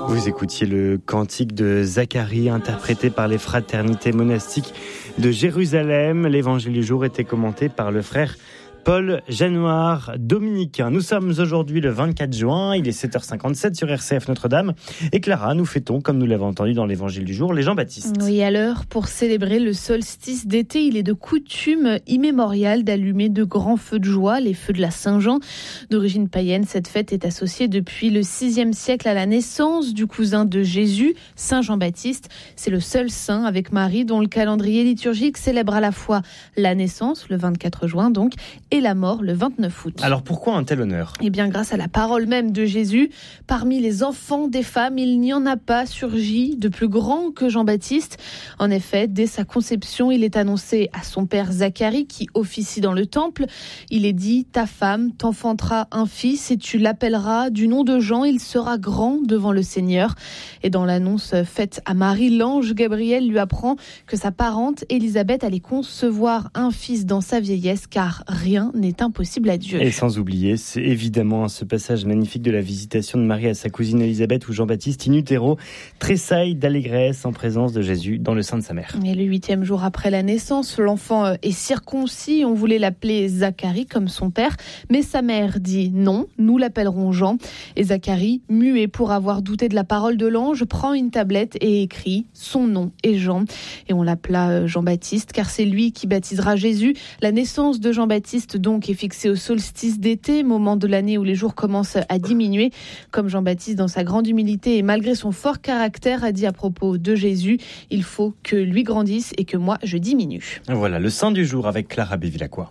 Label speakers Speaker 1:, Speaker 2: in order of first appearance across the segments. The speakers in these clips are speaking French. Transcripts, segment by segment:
Speaker 1: Vous écoutiez le cantique de Zacharie interprété par les fraternités monastiques de Jérusalem. L'évangile du jour était commenté par le frère Paul Janoir, dominicain. Nous sommes aujourd'hui le 24 juin, il est 7h57 sur RCF Notre-Dame. Et Clara, nous fêtons, comme nous l'avons entendu dans l'évangile du jour, les Jean-Baptiste.
Speaker 2: Oui, à l'heure, pour célébrer le solstice d'été, il est de coutume immémoriale d'allumer de grands feux de joie, les feux de la Saint-Jean. D'origine païenne, cette fête est associée depuis le VIe siècle à la naissance du cousin de Jésus, Saint Jean-Baptiste. C'est le seul saint avec Marie dont le calendrier liturgique célèbre à la fois la naissance, le 24 juin donc, et la mort le 29 août.
Speaker 1: Alors pourquoi un tel honneur ?
Speaker 2: Eh bien grâce à la parole même de Jésus, parmi les enfants des femmes, il n'y en a pas surgi de plus grand que Jean-Baptiste. En effet, dès sa conception, il est annoncé à son père Zacharie qui officie dans le temple. Il est dit « Ta femme t'enfantera un fils et tu l'appelleras du nom de Jean, il sera grand devant le Seigneur. » Et dans l'annonce faite à Marie, l'ange Gabriel lui apprend que sa parente Élisabeth allait concevoir un fils dans sa vieillesse car rien n'est impossible à Dieu.
Speaker 1: Et sans oublier, c'est évidemment ce passage magnifique de la visitation de Marie à sa cousine Élisabeth où Jean-Baptiste in utero tressaille d'allégresse en présence de Jésus dans le sein de sa mère.
Speaker 2: Et le 8e jour après la naissance, l'enfant est circoncis. On voulait l'appeler Zacharie comme son père, mais sa mère dit non, nous l'appellerons Jean. Et Zacharie, muet pour avoir douté de la parole de l'ange, prend une tablette et écrit son nom est Jean. Et on l'appela Jean-Baptiste car c'est lui qui baptisera Jésus. La naissance de Jean-Baptiste donc est fixée au solstice d'été, moment de l'année où les jours commencent à diminuer. Comme Jean-Baptiste, dans sa grande humilité et malgré son fort caractère, a dit à propos de Jésus, il faut que lui grandisse et que moi je diminue.
Speaker 1: Voilà, le saint du jour avec Clara Bévilacqua.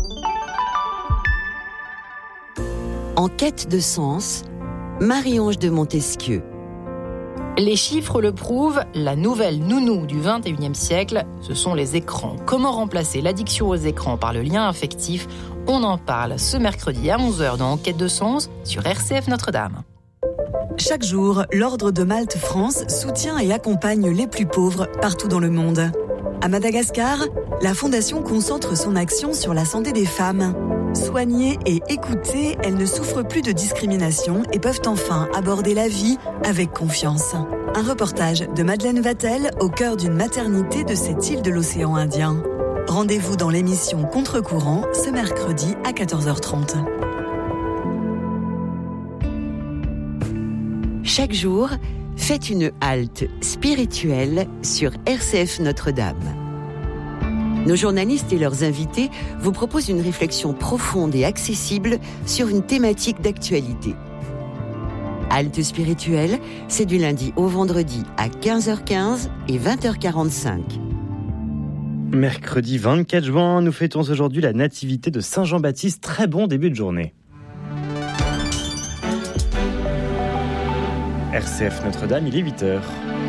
Speaker 3: En quête de sens, Marie-Ange de Montesquieu.
Speaker 4: Les chiffres le prouvent, la nouvelle nounou du 21e siècle, ce sont les écrans. Comment remplacer l'addiction aux écrans par le lien affectif ? On en parle ce mercredi à 11h dans Enquête de sens sur RCF Notre-Dame.
Speaker 5: Chaque jour, l'Ordre de Malte France soutient et accompagne les plus pauvres partout dans le monde. À Madagascar, la Fondation concentre son action sur la santé des femmes. Soignées et écoutées, elles ne souffrent plus de discrimination et peuvent enfin aborder la vie avec confiance. Un reportage de Madeleine Vatel au cœur d'une maternité de cette île de l'océan Indien. Rendez-vous dans l'émission Contre-courant ce mercredi à 14h30.
Speaker 3: Chaque jour, faites une halte spirituelle sur RCF Notre-Dame. Nos journalistes et leurs invités vous proposent une réflexion profonde et accessible sur une thématique d'actualité. Halte spirituelle, c'est du lundi au vendredi à 15h15 et 20h45.
Speaker 1: Mercredi 24 juin, nous fêtons aujourd'hui la nativité de Saint Jean-Baptiste. Très bon début de journée. RCF Notre-Dame, il est 8h.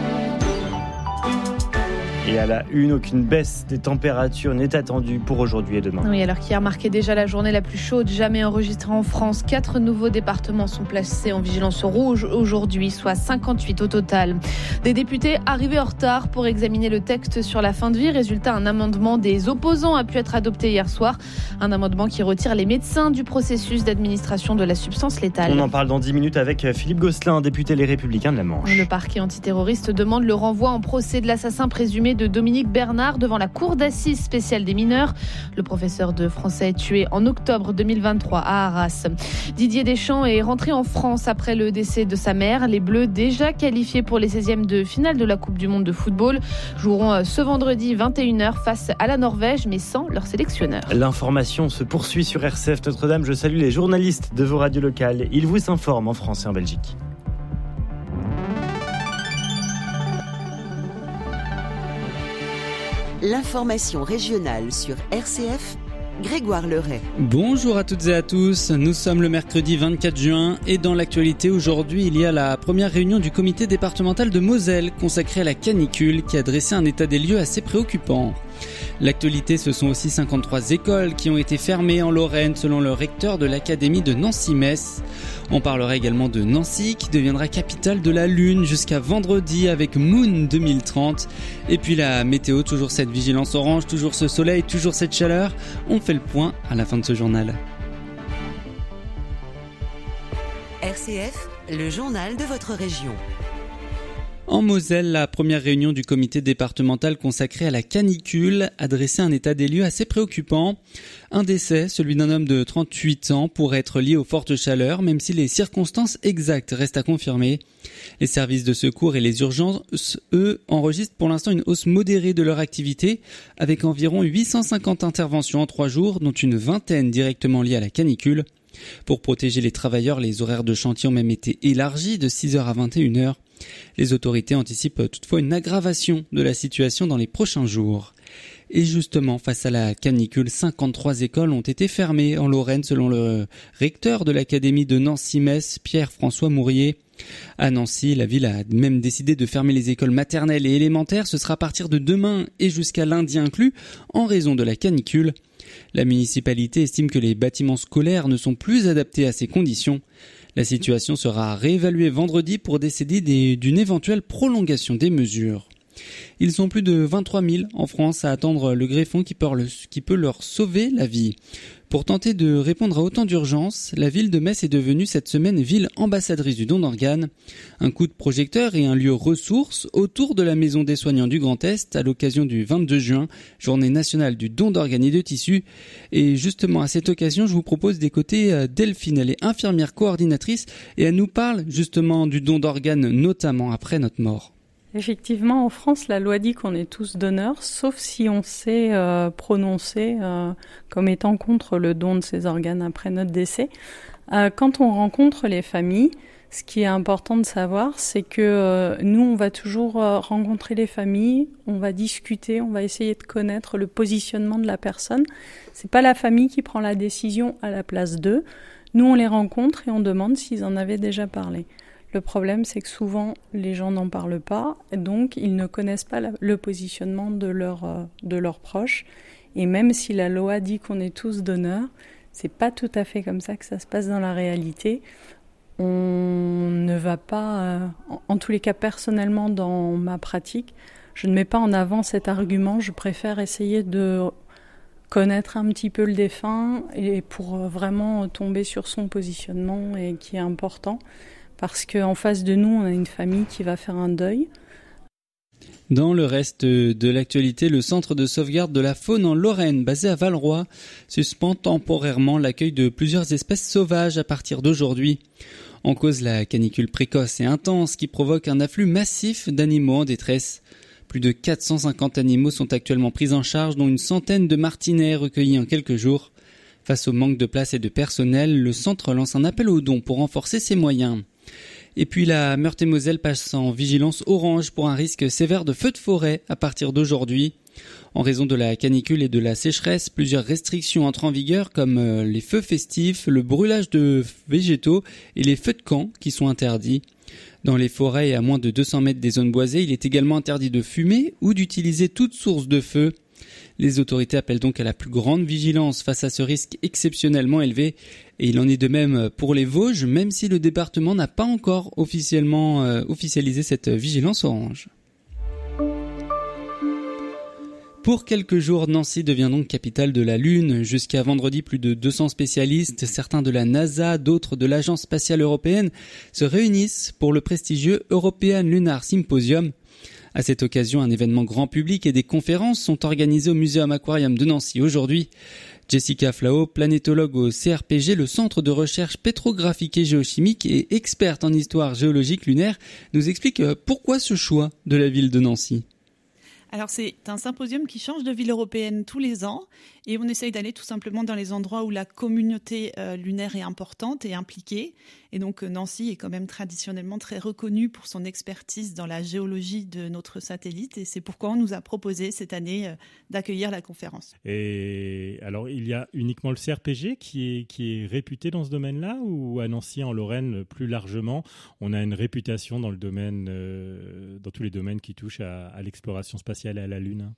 Speaker 1: Et à la une, aucune baisse des températures n'est attendue pour aujourd'hui et demain.
Speaker 2: Oui, alors qu'hier marquait déjà la journée la plus chaude jamais enregistrée en France. 4 nouveaux départements sont placés en vigilance rouge aujourd'hui, soit 58 au total. Des députés arrivés en retard pour examiner le texte sur la fin de vie. Résultat, un amendement des opposants a pu être adopté hier soir. Un amendement qui retire les médecins du processus d'administration de la substance létale.
Speaker 1: On en parle dans 10 minutes avec Philippe Gosselin, député Les Républicains de la Manche.
Speaker 2: Le parquet antiterroriste demande le renvoi en procès de l'assassin présumé de Dominique Bernard devant la cour d'assises spéciale des mineurs. Le professeur de français est tué en octobre 2023 à Arras. Didier Deschamps est rentré en France après le décès de sa mère. Les Bleus, déjà qualifiés pour les 16e de finale de la Coupe du Monde de football, joueront ce vendredi 21h face à la Norvège, mais sans leur sélectionneur.
Speaker 1: L'information se poursuit sur RCF Notre-Dame. Je salue les journalistes de vos radios locales. Ils vous informent en France et en Belgique.
Speaker 3: L'information régionale sur RCF, Grégoire Leray.
Speaker 6: Bonjour à toutes et à tous, nous sommes le mercredi 24 juin et dans l'actualité aujourd'hui il y a la première réunion du comité départemental de Moselle consacrée à la canicule qui a dressé un état des lieux assez préoccupant. L'actualité, ce sont aussi 53 écoles qui ont été fermées en Lorraine selon le recteur de l'académie de Nancy-Metz. On parlera également de Nancy qui deviendra capitale de la Lune jusqu'à vendredi avec Moon 2030. Et puis la météo, toujours cette vigilance orange, toujours ce soleil, toujours cette chaleur. On fait le point à la fin de ce journal.
Speaker 5: RCF,
Speaker 3: le journal de votre région.
Speaker 6: En Moselle, la première réunion du comité départemental consacrée à la canicule a dressé un état des lieux assez préoccupant. Un décès, celui d'un homme de 38 ans, pourrait être lié aux fortes chaleurs, même si les circonstances exactes restent à confirmer. Les services de secours et les urgences, eux, enregistrent pour l'instant une hausse modérée de leur activité, avec environ 850 interventions en 3 jours, dont une vingtaine directement liées à la canicule. Pour protéger les travailleurs, les horaires de chantier ont même été élargis de 6h à 21h. Les autorités anticipent toutefois une aggravation de la situation dans les prochains jours. Et justement, face à la canicule, 53 écoles ont été fermées en Lorraine selon le recteur de l'académie de Nancy-Metz, Pierre-François Mourier. À Nancy, la ville a même décidé de fermer les écoles maternelles et élémentaires. Ce sera à partir de demain et jusqu'à lundi inclus, en raison de la canicule. La municipalité estime que les bâtiments scolaires ne sont plus adaptés à ces conditions. La situation sera réévaluée vendredi pour décider d'une éventuelle prolongation des mesures. Ils sont plus de 23 000 en France à attendre le greffon qui peut leur sauver la vie. Pour tenter de répondre à autant d'urgences, la ville de Metz est devenue cette semaine ville ambassadrice du don d'organes. Un coup de projecteur et un lieu ressource autour de la maison des soignants du Grand Est à l'occasion du 22 juin, journée nationale du don d'organes et de tissus. Et justement à cette occasion, je vous propose d'écouter Delphine, elle est infirmière coordinatrice et elle nous parle justement du don d'organes, notamment après notre mort.
Speaker 7: Effectivement, en France, la loi dit qu'on est tous donneurs, sauf si on s'est prononcé comme étant contre le don de ces organes après notre décès. Quand on rencontre les familles, ce qui est important de savoir, c'est que nous, on va toujours rencontrer les familles, on va discuter, on va essayer de connaître le positionnement de la personne. C'est pas la famille qui prend la décision à la place d'eux. Nous, on les rencontre et on demande s'ils en avaient déjà parlé. Le problème, c'est que souvent, les gens n'en parlent pas, donc ils ne connaissent pas le positionnement de leurs proches. Et même si la loi dit qu'on est tous donneurs, c'est pas tout à fait comme ça que ça se passe dans la réalité. On ne va pas, en tous les cas personnellement dans ma pratique, je ne mets pas en avant cet argument, je préfère essayer de connaître un petit peu le défunt et pour vraiment tomber sur son positionnement et qui est important. Parce qu'en face de nous, on a une famille qui va faire un deuil.
Speaker 6: Dans le reste de l'actualité, le centre de sauvegarde de la faune en Lorraine, basé à Valroy, suspend temporairement l'accueil de plusieurs espèces sauvages à partir d'aujourd'hui. En cause, la canicule précoce et intense qui provoque un afflux massif d'animaux en détresse. Plus de 450 animaux sont actuellement pris en charge, dont une centaine de martinets recueillis en quelques jours. Face au manque de place et de personnel, le centre lance un appel aux dons pour renforcer ses moyens. Et puis la Meurthe-et-Moselle passe en vigilance orange pour un risque sévère de feux de forêt à partir d'aujourd'hui. En raison de la canicule et de la sécheresse, plusieurs restrictions entrent en vigueur comme les feux festifs, le brûlage de végétaux et les feux de camp qui sont interdits. Dans les forêts et à moins de 200 mètres des zones boisées, il est également interdit de fumer ou d'utiliser toute source de feu. Les autorités appellent donc à la plus grande vigilance face à ce risque exceptionnellement élevé. Et il en est de même pour les Vosges, même si le département n'a pas encore officialisé cette vigilance orange. Pour quelques jours, Nancy devient donc capitale de la Lune. Jusqu'à vendredi, plus de 200 spécialistes, certains de la NASA, d'autres de l'Agence spatiale européenne, se réunissent pour le prestigieux European Lunar Symposium. À cette occasion, un événement grand public et des conférences sont organisées au Muséum Aquarium de Nancy aujourd'hui. Jessica Flao, planétologue au CRPG, le Centre de recherche pétrographique et géochimique et experte en histoire géologique lunaire, nous explique pourquoi ce choix de la ville de Nancy.
Speaker 8: Alors c'est un symposium qui change de ville européenne tous les ans et on essaye d'aller tout simplement dans les endroits où la communauté lunaire est importante et impliquée. Et donc Nancy est quand même traditionnellement très reconnue pour son expertise dans la géologie de notre satellite et c'est pourquoi on nous a proposé cette année d'accueillir la conférence.
Speaker 9: Et alors il y a uniquement le CRPG qui est réputé dans ce domaine-là ou à Nancy en Lorraine plus largement on a une réputation dans le domaine, dans tous les domaines qui touchent à l'exploration spatiale et à la Lune?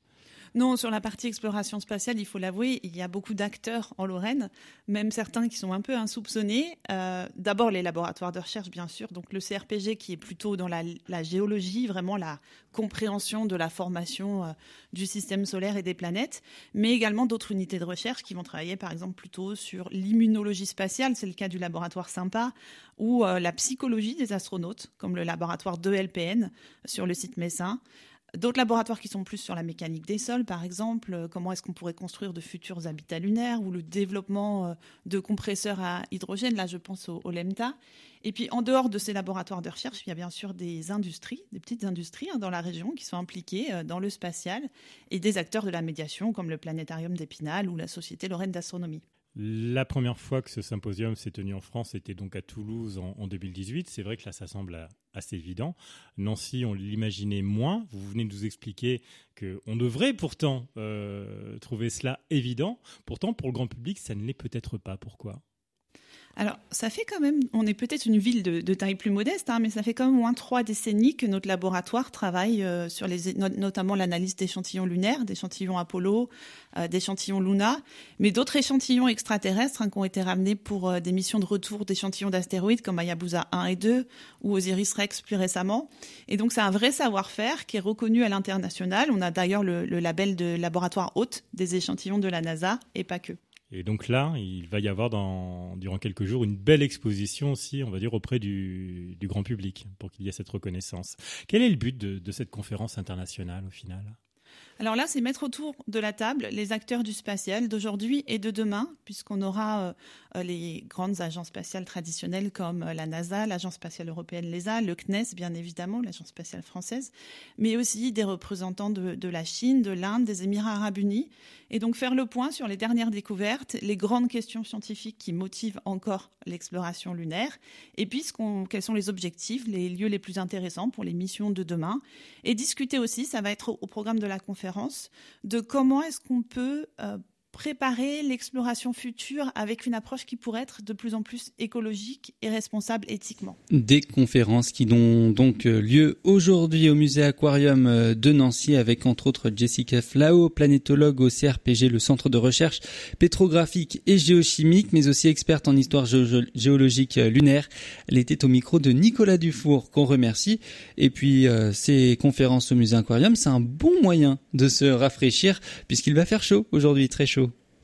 Speaker 8: Non, sur la partie exploration spatiale, il faut l'avouer, il y a beaucoup d'acteurs en Lorraine, même certains qui sont un peu insoupçonnés. D'abord, les laboratoires de recherche, bien sûr. Donc, le CRPG qui est plutôt dans la géologie, vraiment la compréhension de la formation du système solaire et des planètes, mais également d'autres unités de recherche qui vont travailler, par exemple, plutôt sur l'immunologie spatiale, c'est le cas du laboratoire Sympa, ou la psychologie des astronautes, comme le laboratoire 2LPN sur le site messin. D'autres laboratoires qui sont plus sur la mécanique des sols, par exemple, comment est-ce qu'on pourrait construire de futurs habitats lunaires ou le développement de compresseurs à hydrogène, là je pense au LEMTA. Et puis en dehors de ces laboratoires de recherche, il y a bien sûr des industries, des petites industries dans la région qui sont impliquées dans le spatial et des acteurs de la médiation comme le Planétarium d'Épinal ou la Société Lorraine d'Astronomie.
Speaker 9: La première fois que ce symposium s'est tenu en France était donc à Toulouse en 2018. C'est vrai que là, ça semble assez évident. Nancy, on l'imaginait moins. Vous venez de nous expliquer qu'on devrait pourtant trouver cela évident. Pourtant, pour le grand public, ça ne l'est peut-être pas. Pourquoi ?
Speaker 8: Alors, ça fait quand même, on est peut-être une ville de taille plus modeste, mais ça fait quand même au moins 3 décennies que notre laboratoire travaille sur notamment l'analyse d'échantillons lunaires, d'échantillons Apollo, d'échantillons Luna, mais d'autres échantillons extraterrestres qui ont été ramenés pour des missions de retour d'échantillons d'astéroïdes comme Hayabusa 1 et 2 ou Osiris-Rex plus récemment. Et donc, c'est un vrai savoir-faire qui est reconnu à l'international. On a d'ailleurs le label de laboratoire hôte des échantillons de la NASA et pas que.
Speaker 9: Et donc là, il va y avoir durant quelques jours une belle exposition aussi, on va dire, auprès du grand public pour qu'il y ait cette reconnaissance. Quel est le but de cette conférence internationale au final ?
Speaker 8: Alors là, c'est mettre autour de la table les acteurs du spatial d'aujourd'hui et de demain, puisqu'on aura les grandes agences spatiales traditionnelles comme la NASA, l'Agence spatiale européenne, l'ESA, le CNES, bien évidemment, l'Agence spatiale française, mais aussi des représentants de la Chine, de l'Inde, des Émirats arabes unis. Et donc faire le point sur les dernières découvertes, les grandes questions scientifiques qui motivent encore l'exploration lunaire, et puis quels sont les objectifs, les lieux les plus intéressants pour les missions de demain. Et discuter aussi, ça va être au programme de la conférence, de comment est-ce qu'on peut préparer l'exploration future avec une approche qui pourrait être de plus en plus écologique et responsable éthiquement.
Speaker 6: Des conférences qui ont donc lieu aujourd'hui au musée Aquarium de Nancy avec entre autres Jessica Flao, planétologue au CRPG, le centre de recherche pétrographique et géochimique, mais aussi experte en histoire géologique lunaire. Elle était au micro de Nicolas Dufour, qu'on remercie. Et puis ces conférences au musée Aquarium, c'est un bon moyen de se rafraîchir puisqu'il va faire chaud aujourd'hui, très chaud.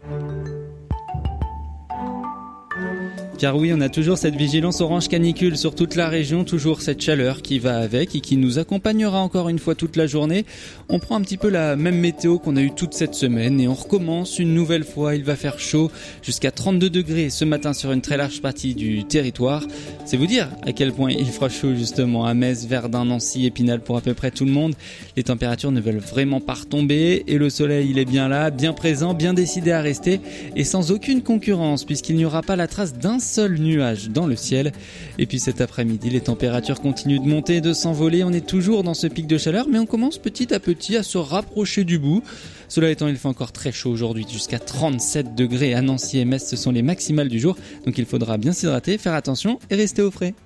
Speaker 6: Car oui, on a toujours cette vigilance orange canicule sur toute la région, toujours cette chaleur qui va avec et qui nous accompagnera encore une fois toute la journée. On prend un petit peu la même météo qu'on a eu toute cette semaine et on recommence une nouvelle fois. Il va faire chaud jusqu'à 32 degrés ce matin sur une très large partie du territoire. C'est vous dire à quel point il fera chaud justement à Metz, Verdun, Nancy, Épinal pour à peu près tout le monde. Les températures ne veulent vraiment pas retomber et le soleil il est bien là, bien présent, bien décidé à rester et sans aucune concurrence puisqu'il n'y aura pas la trace d'un seul nuage dans le ciel. Et puis cet après-midi, les températures continuent de monter, de s'envoler. On est toujours dans ce pic de chaleur, mais on commence petit à petit à se rapprocher du bout. Cela étant, il fait encore très chaud aujourd'hui, jusqu'à 37 degrés à Nancy et Metz. Ce sont les maximales du jour, donc il faudra bien s'hydrater, faire attention et rester au frais.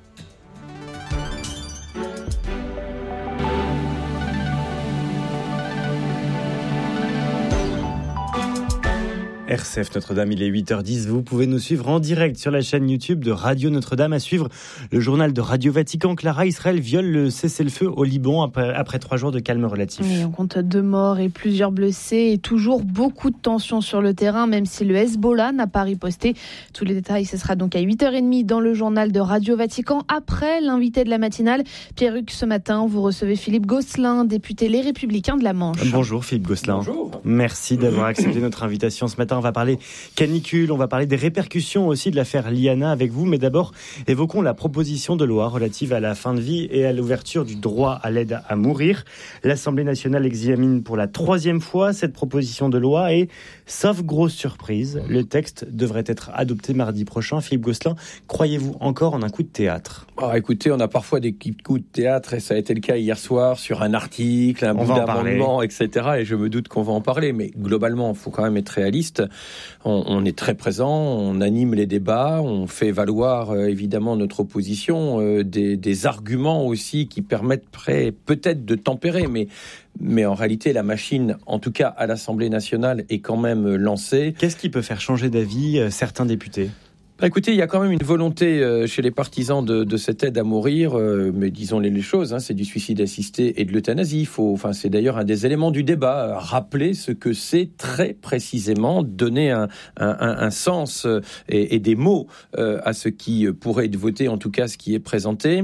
Speaker 1: RCF Notre-Dame, il est 8h10. Vous pouvez nous suivre en direct sur la chaîne YouTube de Radio Notre-Dame. À suivre le journal de Radio Vatican. Clara, Israël viole le cessez-le-feu au Liban après 3 jours de calme relatif.
Speaker 2: Oui, on compte 2 morts et plusieurs blessés et toujours beaucoup de tensions sur le terrain, même si le Hezbollah n'a pas riposté. Tous les détails, ce sera donc à 8h30 dans le journal de Radio Vatican. Après l'invité de la matinale, Pierre-Hugues, ce matin, vous recevez Philippe Gosselin, député Les Républicains de la Manche.
Speaker 1: Bonjour Philippe Gosselin.
Speaker 10: Bonjour.
Speaker 1: Merci d'avoir accepté notre invitation ce matin. On va parler canicule, on va parler des répercussions aussi de l'affaire Liana avec vous, mais d'abord évoquons la proposition de loi relative à la fin de vie et à l'ouverture du droit à l'aide à mourir. L'Assemblée nationale examine pour la 3e fois cette proposition de loi et, sauf grosse surprise, le texte devrait être adopté mardi prochain. Philippe Gosselin, croyez-vous encore en un coup de théâtre ?
Speaker 10: Écoutez, on a parfois des coups de théâtre et ça a été le cas hier soir sur un article, un bout d'amendement, etc. Et je me doute qu'on va en parler, mais globalement, il faut quand même être réaliste. on est très présent, on anime les débats, on fait valoir évidemment notre opposition, des arguments aussi qui permettent peut-être de tempérer, mais en réalité, la machine, en tout cas à l'Assemblée nationale, est quand même lancée.
Speaker 1: Qu'est-ce qui peut faire changer d'avis certains députés ?
Speaker 10: Écoutez, il y a quand même une volonté chez les partisans de cette aide à mourir, mais disons les choses, c'est du suicide assisté et de l'euthanasie. C'est d'ailleurs un des éléments du débat, rappeler ce que c'est très précisément, donner un sens et des mots à ce qui pourrait être voté, en tout cas ce qui est présenté.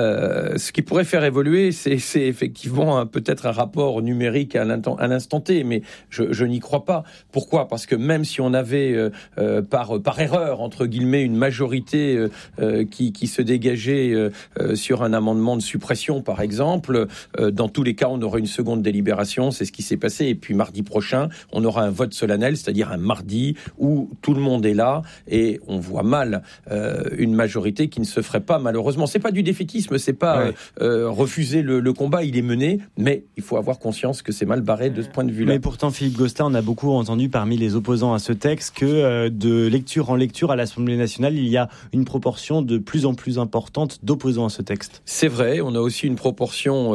Speaker 10: Ce qui pourrait faire évoluer, c'est effectivement peut-être un rapport numérique à l'instant T, mais je n'y crois pas. Pourquoi ? Parce que même si on avait par erreur, entre guillemets, une majorité qui se dégageait sur un amendement de suppression, par exemple, dans tous les cas, on aura une seconde délibération, c'est ce qui s'est passé, et puis mardi prochain, on aura un vote solennel, c'est-à-dire un mardi où tout le monde est là, et on voit mal une majorité qui ne se ferait pas, malheureusement. C'est pas du défaitisme, c'est pas refuser le combat, il est mené, mais il faut avoir conscience que c'est mal barré de ce point de vue-là.
Speaker 1: Mais pourtant, Philippe Gosselin, on a beaucoup entendu parmi les opposants à ce texte que de lecture en lecture à l'Assemblée nationale, il y a une proportion de plus en plus importante d'opposants à ce texte.
Speaker 10: C'est vrai, on a aussi une proportion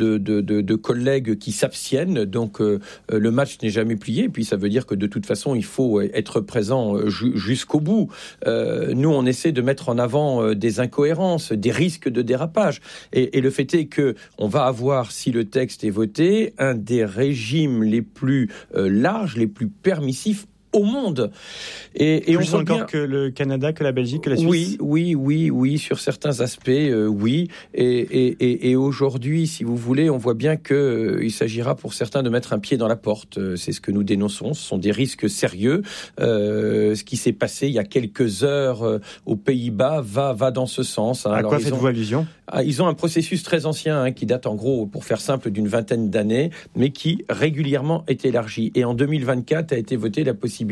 Speaker 10: de collègues qui s'abstiennent, donc le match n'est jamais plié, et puis ça veut dire que de toute façon, il faut être présent jusqu'au bout. Nous, on essaie de mettre en avant des incohérences, des risques de dérapage, et le fait est que on va avoir, si le texte est voté, un des régimes les plus larges, les plus permissifs au monde. Et
Speaker 1: plus on encore que le Canada, que la Belgique, que la Suisse.
Speaker 10: Oui, sur certains aspects, oui. Et aujourd'hui, si vous voulez, on voit bien qu'il s'agira pour certains de mettre un pied dans la porte. C'est ce que nous dénonçons. Ce sont des risques sérieux. Ce qui s'est passé il y a quelques heures aux Pays-Bas va dans ce sens.
Speaker 1: À quoi faites-vous allusion ?
Speaker 10: Ils ont un processus très ancien qui date en gros, pour faire simple, d'une vingtaine d'années, mais qui régulièrement est élargi. Et en 2024 a été votée la possibilité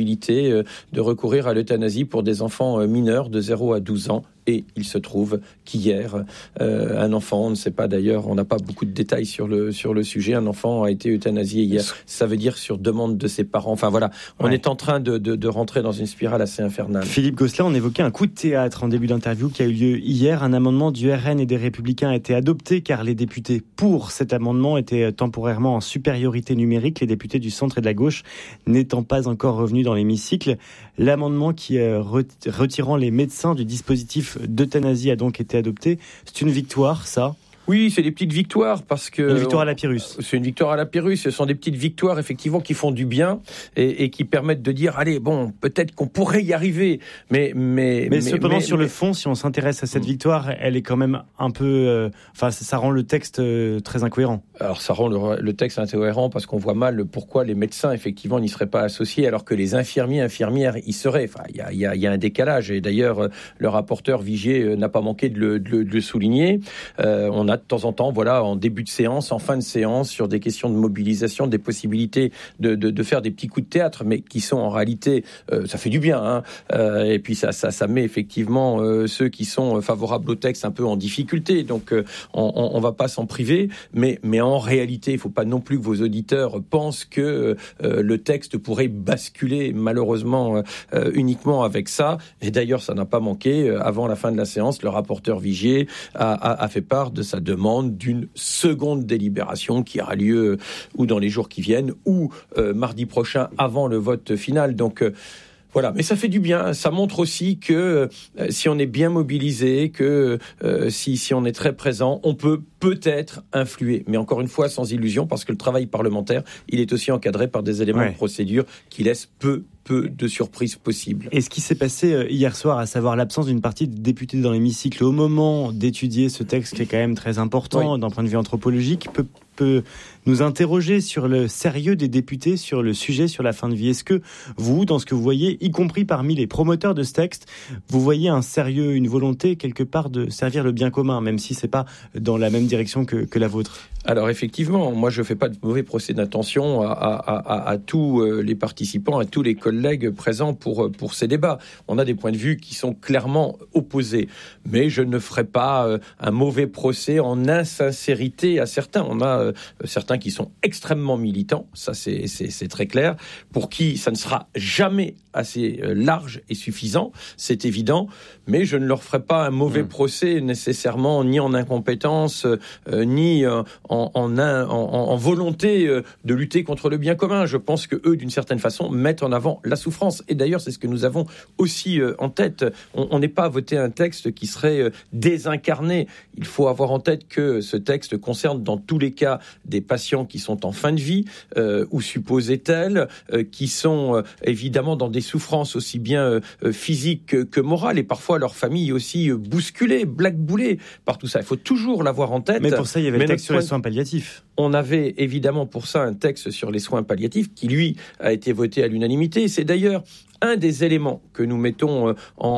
Speaker 10: de recourir à l'euthanasie pour des enfants mineurs de 0 à 12 ans. Et il se trouve qu'hier, un enfant, on ne sait pas d'ailleurs, on n'a pas beaucoup de détails sur le sujet, un enfant a été euthanasié hier. Ça veut dire sur demande de ses parents. Enfin voilà, on est en train de rentrer dans une spirale assez infernale.
Speaker 1: Philippe Gosselin, on évoquait un coup de théâtre en début d'interview qui a eu lieu hier. Un amendement du RN et des Républicains a été adopté car les députés pour cet amendement étaient temporairement en supériorité numérique, les députés du centre et de la gauche n'étant pas encore revenus dans l'hémicycle. L'amendement qui retirant les médecins du dispositif d'euthanasie a donc été adopté. C'est une victoire, ça ?
Speaker 10: Oui, c'est des petites victoires parce que...
Speaker 1: Une victoire à la Pyrrhus.
Speaker 10: C'est une victoire à la Pyrrhus. Ce sont des petites victoires, effectivement, qui font du bien et qui permettent de dire, allez, bon, peut-être qu'on pourrait y arriver. Mais cependant,
Speaker 1: sur le fond, si on s'intéresse à cette victoire, elle est quand même un peu... ça rend le texte très incohérent.
Speaker 10: Alors, ça rend le texte incohérent parce qu'on voit mal pourquoi les médecins, effectivement, n'y seraient pas associés alors que les infirmières y seraient. Enfin, il y a un décalage. Et d'ailleurs, le rapporteur Vigier n'a pas manqué de le souligner. On a de temps en temps, en début de séance, en fin de séance, sur des questions de mobilisation, des possibilités de faire des petits coups de théâtre, mais qui sont en réalité, ça fait du bien, et puis ça met effectivement ceux qui sont favorables au texte un peu en difficulté, donc on va pas s'en priver, mais en réalité, il faut pas non plus que vos auditeurs pensent que le texte pourrait basculer malheureusement uniquement avec ça, et d'ailleurs ça n'a pas manqué, avant la fin de la séance, le rapporteur Vigier a fait part de sa demande d'une seconde délibération qui aura lieu ou dans les jours qui viennent ou mardi prochain avant le vote final. Donc voilà, mais ça fait du bien. Ça montre aussi que si on est bien mobilisé, que si on est très présent, on peut peut-être influer. Mais encore une fois, sans illusion, parce que le travail parlementaire, il est aussi encadré par des éléments de procédure qui laissent peu de surprises possibles.
Speaker 1: Et ce qui s'est passé hier soir, à savoir l'absence d'une partie de députés dans l'hémicycle au moment d'étudier ce texte qui est quand même très important d'un point de vue anthropologique, peut nous interroger sur le sérieux des députés, sur le sujet, sur la fin de vie. Est-ce que vous, dans ce que vous voyez, y compris parmi les promoteurs de ce texte, vous voyez un sérieux, une volonté quelque part de servir le bien commun, même si c'est pas dans la même direction que la vôtre?
Speaker 10: Alors effectivement, moi je fais pas de mauvais procès d'intention à tous les participants, à tous les collègues présents pour ces débats. On a des points de vue qui sont clairement opposés, mais je ne ferai pas un mauvais procès en insincérité à certains. On a a certains qui sont extrêmement militants, ça c'est très clair, pour qui ça ne sera jamais assez large et suffisant, c'est évident, mais je ne leur ferai pas un mauvais procès nécessairement, ni en incompétence, ni en volonté de lutter contre le bien commun. Je pense que eux, d'une certaine façon, mettent en avant la souffrance. Et d'ailleurs, c'est ce que nous avons aussi en tête. On n'est pas à voter un texte qui serait désincarné. Il faut avoir en tête que ce texte concerne dans tous les cas des patients qui sont en fin de vie, ou supposés tels, qui sont évidemment dans des souffrances aussi bien physiques que morales, et parfois leur famille aussi bousculée, blackboulée par tout ça. Il faut toujours l'avoir en tête.
Speaker 1: Mais pour ça, il y avait le texte sur les soins palliatifs.
Speaker 10: On avait évidemment pour ça un texte sur les soins palliatifs qui, lui, a été voté à l'unanimité. C'est d'ailleurs un des éléments que nous mettons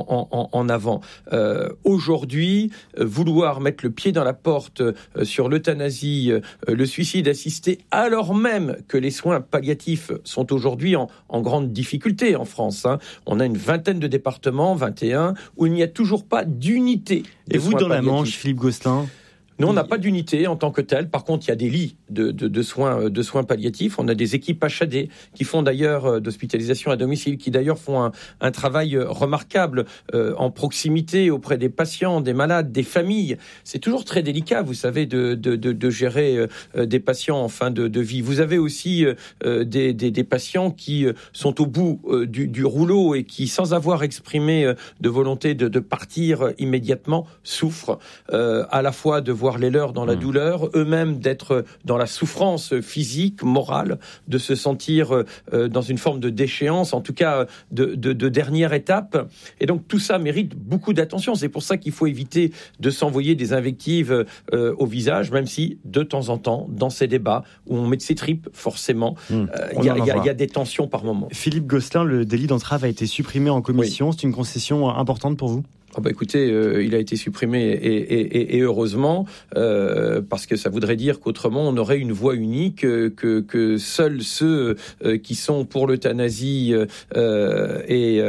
Speaker 10: en avant. Aujourd'hui, vouloir mettre le pied dans la porte sur l'euthanasie, le suicide assisté, alors même que les soins palliatifs sont aujourd'hui en grande difficulté en France. On a une vingtaine de départements, 21, où il n'y a toujours pas d'unité.
Speaker 1: Et vous, dans la Manche, Philippe Gosselin ?
Speaker 10: Nous, on n'a pas d'unité en tant que telle. Par contre, il y a des lits de soins palliatifs. On a des équipes HAD qui font d'ailleurs d'hospitalisation à domicile, qui d'ailleurs font un travail remarquable en proximité auprès des patients, des malades, des familles. C'est toujours très délicat, vous savez, de gérer des patients en fin de vie. Vous avez aussi des patients qui sont au bout du rouleau et qui, sans avoir exprimé de volonté de partir immédiatement, souffrent à la fois de voir les leurs dans la douleur, eux-mêmes d'être dans la souffrance physique, morale, de se sentir dans une forme de déchéance, en tout cas de dernière étape. Et donc tout ça mérite beaucoup d'attention. C'est pour ça qu'il faut éviter de s'envoyer des invectives au visage, même si de temps en temps, dans ces débats où on met de ses tripes, forcément, il y a des tensions par moment.
Speaker 1: Philippe Gosselin, le délit d'entrave a été supprimé en commission. Oui. C'est une concession importante pour vous ?
Speaker 10: Écoutez, il a été supprimé et heureusement, parce que ça voudrait dire qu'autrement on aurait une voie unique, que seuls ceux qui sont pour l'euthanasie et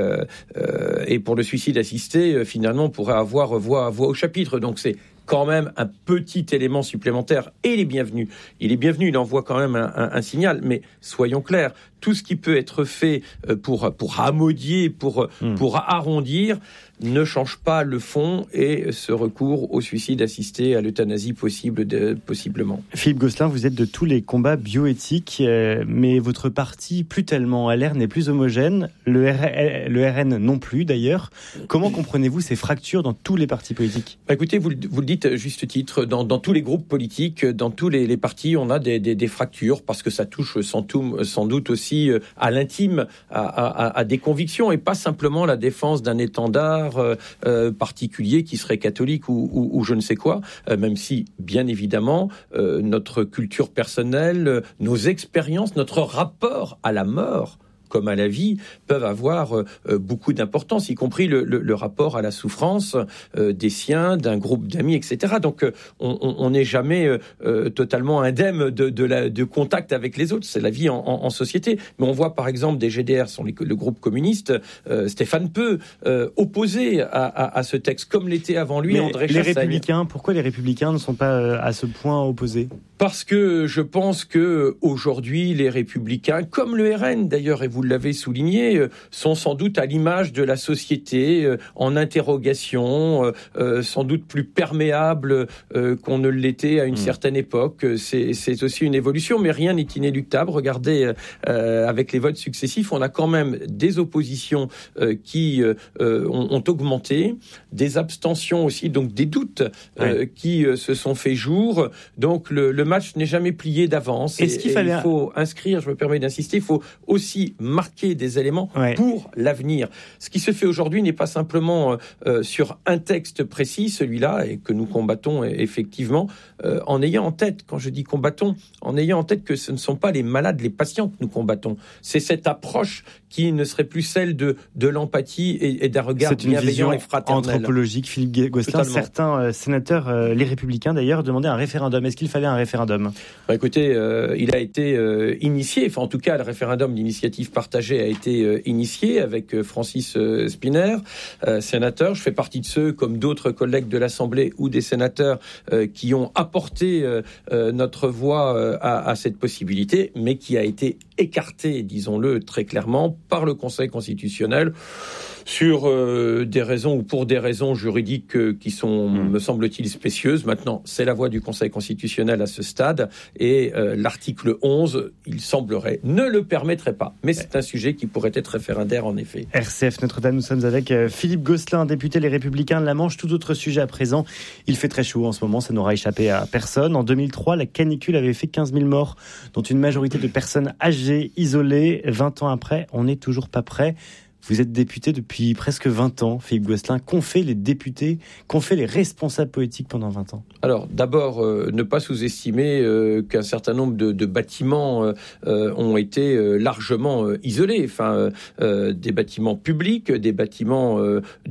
Speaker 10: pour le suicide assisté finalement pourraient avoir voix au chapitre. Donc c'est quand même un petit élément supplémentaire, et il est bienvenu. Il envoie quand même un signal, mais soyons clairs, tout ce qui peut être fait pour amodier, pour arrondir, ne change pas le fond, et ce recours au suicide assisté, à l'euthanasie possiblement.
Speaker 1: Philippe Gosselin, vous êtes de tous les combats bioéthiques, mais votre parti, plus tellement, LR, n'est plus homogène, le RN non plus d'ailleurs. Comment comprenez-vous ces fractures dans tous les partis politiques ?
Speaker 10: Écoutez, vous le dites à juste titre, dans tous les groupes politiques, dans tous les partis, on a des fractures, parce que ça touche sans doute aussi à l'intime, à des convictions, et pas simplement la défense d'un étendard particulier qui serait catholique ou je ne sais quoi, même si, bien évidemment, notre culture personnelle, nos expériences, notre rapport à la mort comme à la vie, peuvent avoir beaucoup d'importance, y compris le rapport à la souffrance des siens, d'un groupe d'amis, etc. Donc on n'est jamais totalement indemne de contact avec les autres, c'est la vie en société. Mais on voit par exemple des GDR, le groupe communiste, Stéphane Peu, opposé à ce texte, comme l'était avant lui André Chassaigne.
Speaker 1: Les Républicains, pourquoi les Républicains ne sont pas à ce point opposés ?
Speaker 10: Parce que je pense que aujourd'hui les Républicains, comme le RN d'ailleurs, et vous l'avez souligné, sont sans doute à l'image de la société, en interrogation, sans doute plus perméables qu'on ne l'était à une certaine époque. C'est aussi une évolution, mais rien n'est inéluctable. Regardez, avec les votes successifs, on a quand même des oppositions qui ont augmenté, des abstentions aussi, donc des doutes qui se sont fait jour. Donc le match n'est jamais plié d'avance. Il faut inscrire, je me permets d'insister, il faut aussi marquer des éléments pour l'avenir. Ce qui se fait aujourd'hui n'est pas simplement sur un texte précis, celui-là, et que nous combattons effectivement, en ayant en tête, quand je dis combattons, en ayant en tête que ce ne sont pas les malades, les patients que nous combattons. C'est cette approche qui ne serait plus celle de l'empathie et d'un regard bienveillant et fraternel.
Speaker 1: C'est une vision anthropologique, Philippe Gosselin. Certains sénateurs, les Républicains d'ailleurs, demandaient un référendum. Est-ce qu'il fallait un référendum ?
Speaker 10: Écoutez, il a été initié, en tout cas le référendum d'initiative partagée a été initiée avec Francis Szpiner, sénateur. Je fais partie de ceux, comme d'autres collègues de l'Assemblée ou des sénateurs, qui ont apporté notre voix à cette possibilité, mais qui a été écartée, disons-le très clairement, par le Conseil constitutionnel sur des raisons ou pour des raisons juridiques qui sont, me semble-t-il, spécieuses. Maintenant, c'est la voix du Conseil constitutionnel à ce stade et l'article 11, il semblerait, ne le permettrait pas. Mais c'est un sujet qui pourrait être référendaire, en effet.
Speaker 1: RCF Notre-Dame, nous sommes avec Philippe Gosselin, député Les Républicains de la Manche. Tout autre sujet à présent. Il fait très chaud en ce moment, ça n'aura échappé à personne. En 2003, la canicule avait fait 15 000 morts, dont une majorité de personnes âgées, isolées. 20 ans après, on n'est toujours pas prêt. Vous êtes député depuis presque 20 ans, Philippe Gosselin. Qu'ont fait les députés, qu'ont fait les responsables politiques pendant 20 ans ?
Speaker 10: Alors, d'abord, ne pas sous-estimer qu'un certain nombre de bâtiments ont été largement isolés. Enfin, des bâtiments publics, des bâtiments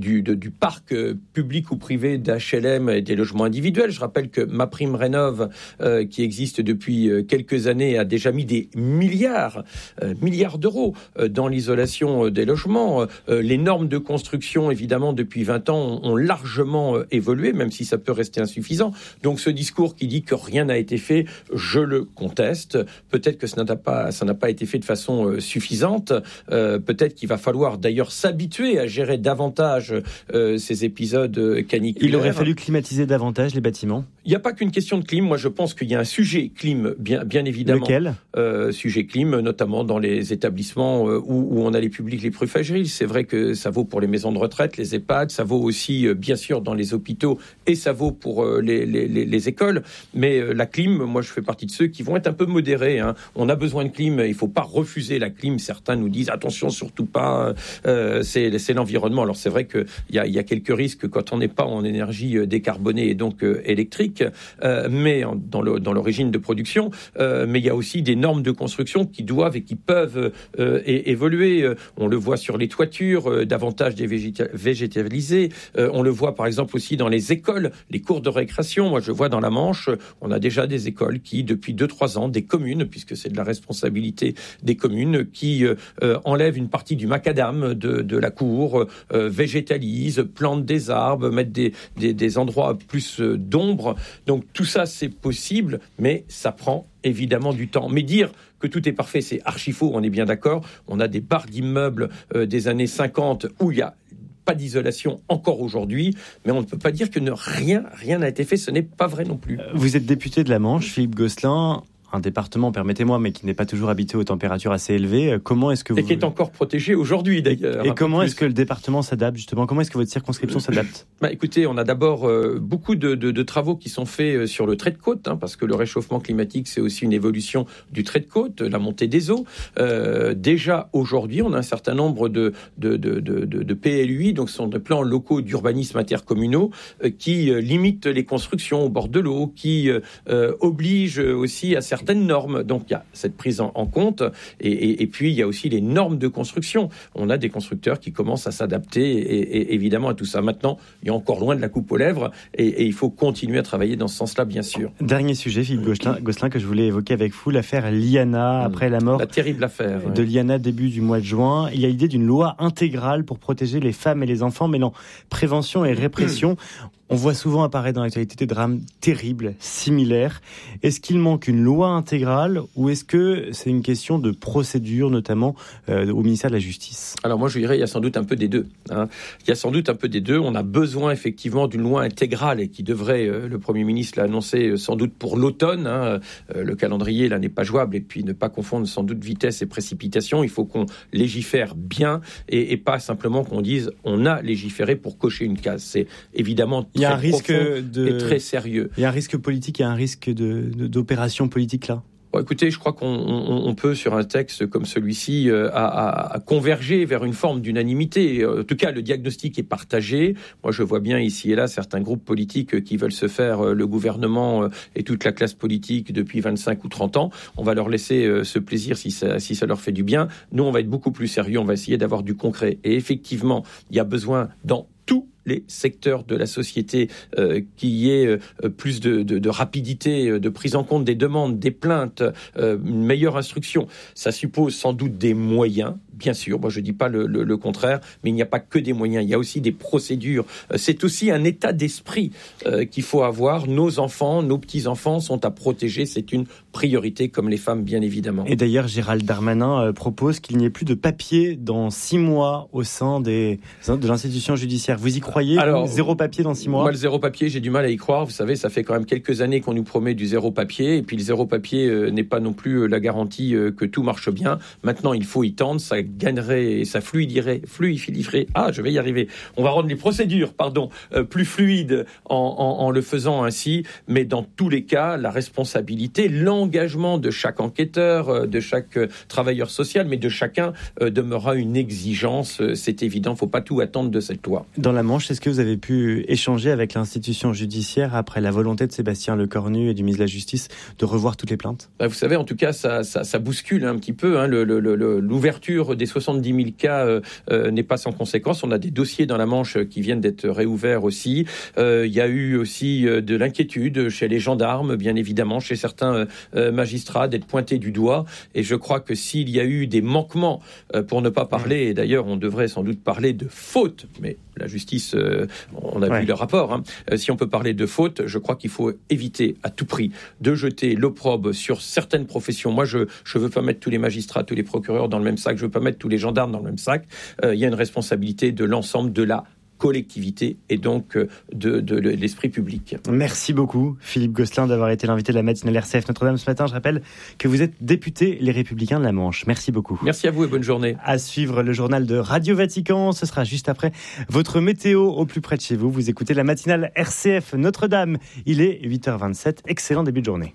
Speaker 10: du parc public ou privé d'HLM et des logements individuels. Je rappelle que MaPrimeRénov', qui existe depuis quelques années, a déjà mis des milliards d'euros dans l'isolation des logements. Les normes de construction, évidemment, depuis 20 ans, ont largement évolué, même si ça peut rester insuffisant. Donc ce discours qui dit que rien n'a été fait, je le conteste. Peut-être que ça n'a pas été fait de façon suffisante. Peut-être qu'il va falloir d'ailleurs s'habituer à gérer davantage ces épisodes caniculaires.
Speaker 1: Il aurait fallu climatiser davantage les bâtiments.
Speaker 10: Il n'y a pas qu'une question de clim. Moi, je pense qu'il y a un sujet clim, bien évidemment.
Speaker 1: Lequel ?
Speaker 10: Sujet clim, notamment dans les établissements où on a les publics les plus fragiles. C'est vrai que ça vaut pour les maisons de retraite, les EHPAD, ça vaut aussi, bien sûr, dans les hôpitaux, et ça vaut pour les écoles. Mais la clim, moi, je fais partie de ceux qui vont être un peu modérés. On a besoin de clim, il ne faut pas refuser la clim. Certains nous disent, attention, surtout pas, c'est l'environnement. Alors, c'est vrai qu'il y a quelques risques quand on n'est pas en énergie décarbonée et donc électrique, mais dans l'origine de production. Mais il y a aussi des normes de construction qui doivent et qui peuvent évoluer. On le voit sur les toitures, davantage végétalisées. On le voit par exemple aussi dans les écoles, les cours de récréation. Moi, je vois dans la Manche, on a déjà des écoles qui, depuis 2-3 ans, des communes, puisque c'est de la responsabilité des communes, qui enlèvent une partie du macadam de la cour, végétalisent, plantent des arbres, mettent des endroits plus d'ombre. Donc tout ça, c'est possible, mais ça prend évidemment du temps. Mais dire que tout est parfait, c'est archi faux, on est bien d'accord. On a des barres d'immeubles des années 50 où il n'y a pas d'isolation encore aujourd'hui, mais on ne peut pas dire que rien n'a été fait, ce n'est pas vrai non plus.
Speaker 1: Vous êtes député de la Manche, Philippe Gosselin, un département, permettez-moi, mais qui n'est pas toujours habité aux températures assez élevées. Comment est-ce que vous...
Speaker 10: Et qui est encore protégé aujourd'hui, d'ailleurs.
Speaker 1: Et comment est-ce que le département s'adapte, justement ? Comment est-ce que votre circonscription s'adapte ?
Speaker 10: Écoutez, on a d'abord beaucoup de travaux qui sont faits sur le trait de côte, parce que le réchauffement climatique, c'est aussi une évolution du trait de côte, la montée des eaux. Déjà, aujourd'hui, on a un certain nombre de PLUI, donc ce sont des plans locaux d'urbanisme intercommunaux, qui limitent les constructions au bord de l'eau, qui obligent aussi à certaines normes. Donc il y a cette prise en compte et puis il y a aussi les normes de construction. On a des constructeurs qui commencent à s'adapter et évidemment à tout ça. Maintenant, il y a encore loin de la coupe aux lèvres et il faut continuer à travailler dans ce sens-là, bien sûr.
Speaker 1: Dernier sujet, Philippe Gosselin, que je voulais évoquer avec vous, l'affaire Liana, après la mort.
Speaker 10: La terrible affaire
Speaker 1: de Liana début du mois de juin. Il y a l'idée d'une loi intégrale pour protéger les femmes et les enfants, mêlant prévention et répression. On voit souvent apparaître dans l'actualité des drames terribles, similaires. Est-ce qu'il manque une loi intégrale ou est-ce que c'est une question de procédure, notamment au ministère de la Justice ?
Speaker 10: Alors moi je dirais il y a sans doute un peu des deux. Il y a sans doute un peu des deux. On a besoin effectivement d'une loi intégrale et qui devrait, le Premier ministre l'a annoncé sans doute pour l'automne. Le calendrier là n'est pas jouable et puis ne pas confondre sans doute vitesse et précipitation. Il faut qu'on légifère bien et pas simplement qu'on dise on a légiféré pour cocher une case. C'est évidemment
Speaker 1: il y a un risque
Speaker 10: très sérieux.
Speaker 1: Il y a un risque politique, il y a un risque d'opération politique là.
Speaker 10: Bon, écoutez, je crois qu'on peut, sur un texte comme celui-ci, à converger vers une forme d'unanimité. En tout cas, le diagnostic est partagé. Moi, je vois bien ici et là certains groupes politiques qui veulent se faire le gouvernement et toute la classe politique depuis 25 ou 30 ans. On va leur laisser ce plaisir si ça leur fait du bien. Nous, on va être beaucoup plus sérieux. On va essayer d'avoir du concret. Et effectivement, il y a besoin dans tous les secteurs de la société qu'il y ait plus de rapidité, de prise en compte des demandes, des plaintes, une meilleure instruction. Ça suppose sans doute des moyens, bien sûr, moi je ne dis pas le contraire, mais il n'y a pas que des moyens, il y a aussi des procédures. C'est aussi un état d'esprit qu'il faut avoir. Nos enfants, nos petits-enfants sont à protéger, c'est une priorité comme les femmes, bien évidemment.
Speaker 1: Et d'ailleurs, Gérald Darmanin propose qu'il n'y ait plus de papier dans 6 mois au sein de l'institution judiciaire. Vous y croyez? Alors, zéro papier dans 6 mois?
Speaker 10: Moi, le zéro papier, j'ai du mal à y croire. Vous savez, ça fait quand même quelques années qu'on nous promet du zéro papier, et puis le zéro papier n'est pas non plus la garantie que tout marche bien. Maintenant, il faut y tendre, ça gagnerait et ça fluidifierait. Je vais y arriver. On va rendre les procédures, plus fluides en le faisant ainsi, mais dans tous les cas, la responsabilité, l'engagement de chaque enquêteur, de chaque travailleur social, mais de chacun demeurera une exigence, c'est évident, il ne faut pas tout attendre de cette loi.
Speaker 1: Dans la Manche, est-ce que vous avez pu échanger avec l'institution judiciaire après la volonté de Sébastien Lecornu et du ministre de la Justice de revoir toutes les plaintes?
Speaker 10: Vous savez, en tout cas, ça bouscule un petit peu. L'ouverture des 70 000 cas n'est pas sans conséquence. On a des dossiers dans la Manche qui viennent d'être réouverts aussi. Il y a eu aussi de l'inquiétude chez les gendarmes, bien évidemment, chez certains magistrats, d'être pointés du doigt. Et je crois que s'il y a eu des manquements, pour ne pas parler, et d'ailleurs on devrait sans doute parler de fautes, mais la justice, on a vu le rapport, si on peut parler de fautes, je crois qu'il faut éviter à tout prix de jeter l'opprobre sur certaines professions. Moi, je ne veux pas mettre tous les magistrats, tous les procureurs dans le même sac, je ne veux pas mettre tous les gendarmes dans le même sac. Il y a une responsabilité de l'ensemble de la collectivité et donc de l'esprit public.
Speaker 1: Merci beaucoup Philippe Gosselin d'avoir été l'invité de la matinale RCF Notre-Dame ce matin. Je rappelle que vous êtes député Les Républicains de la Manche. Merci beaucoup.
Speaker 10: Merci à vous et bonne journée.
Speaker 1: À suivre le journal de Radio Vatican, ce sera juste après votre météo au plus près de chez vous. Vous écoutez la matinale RCF Notre-Dame. Il est 8h27. Excellent début de journée.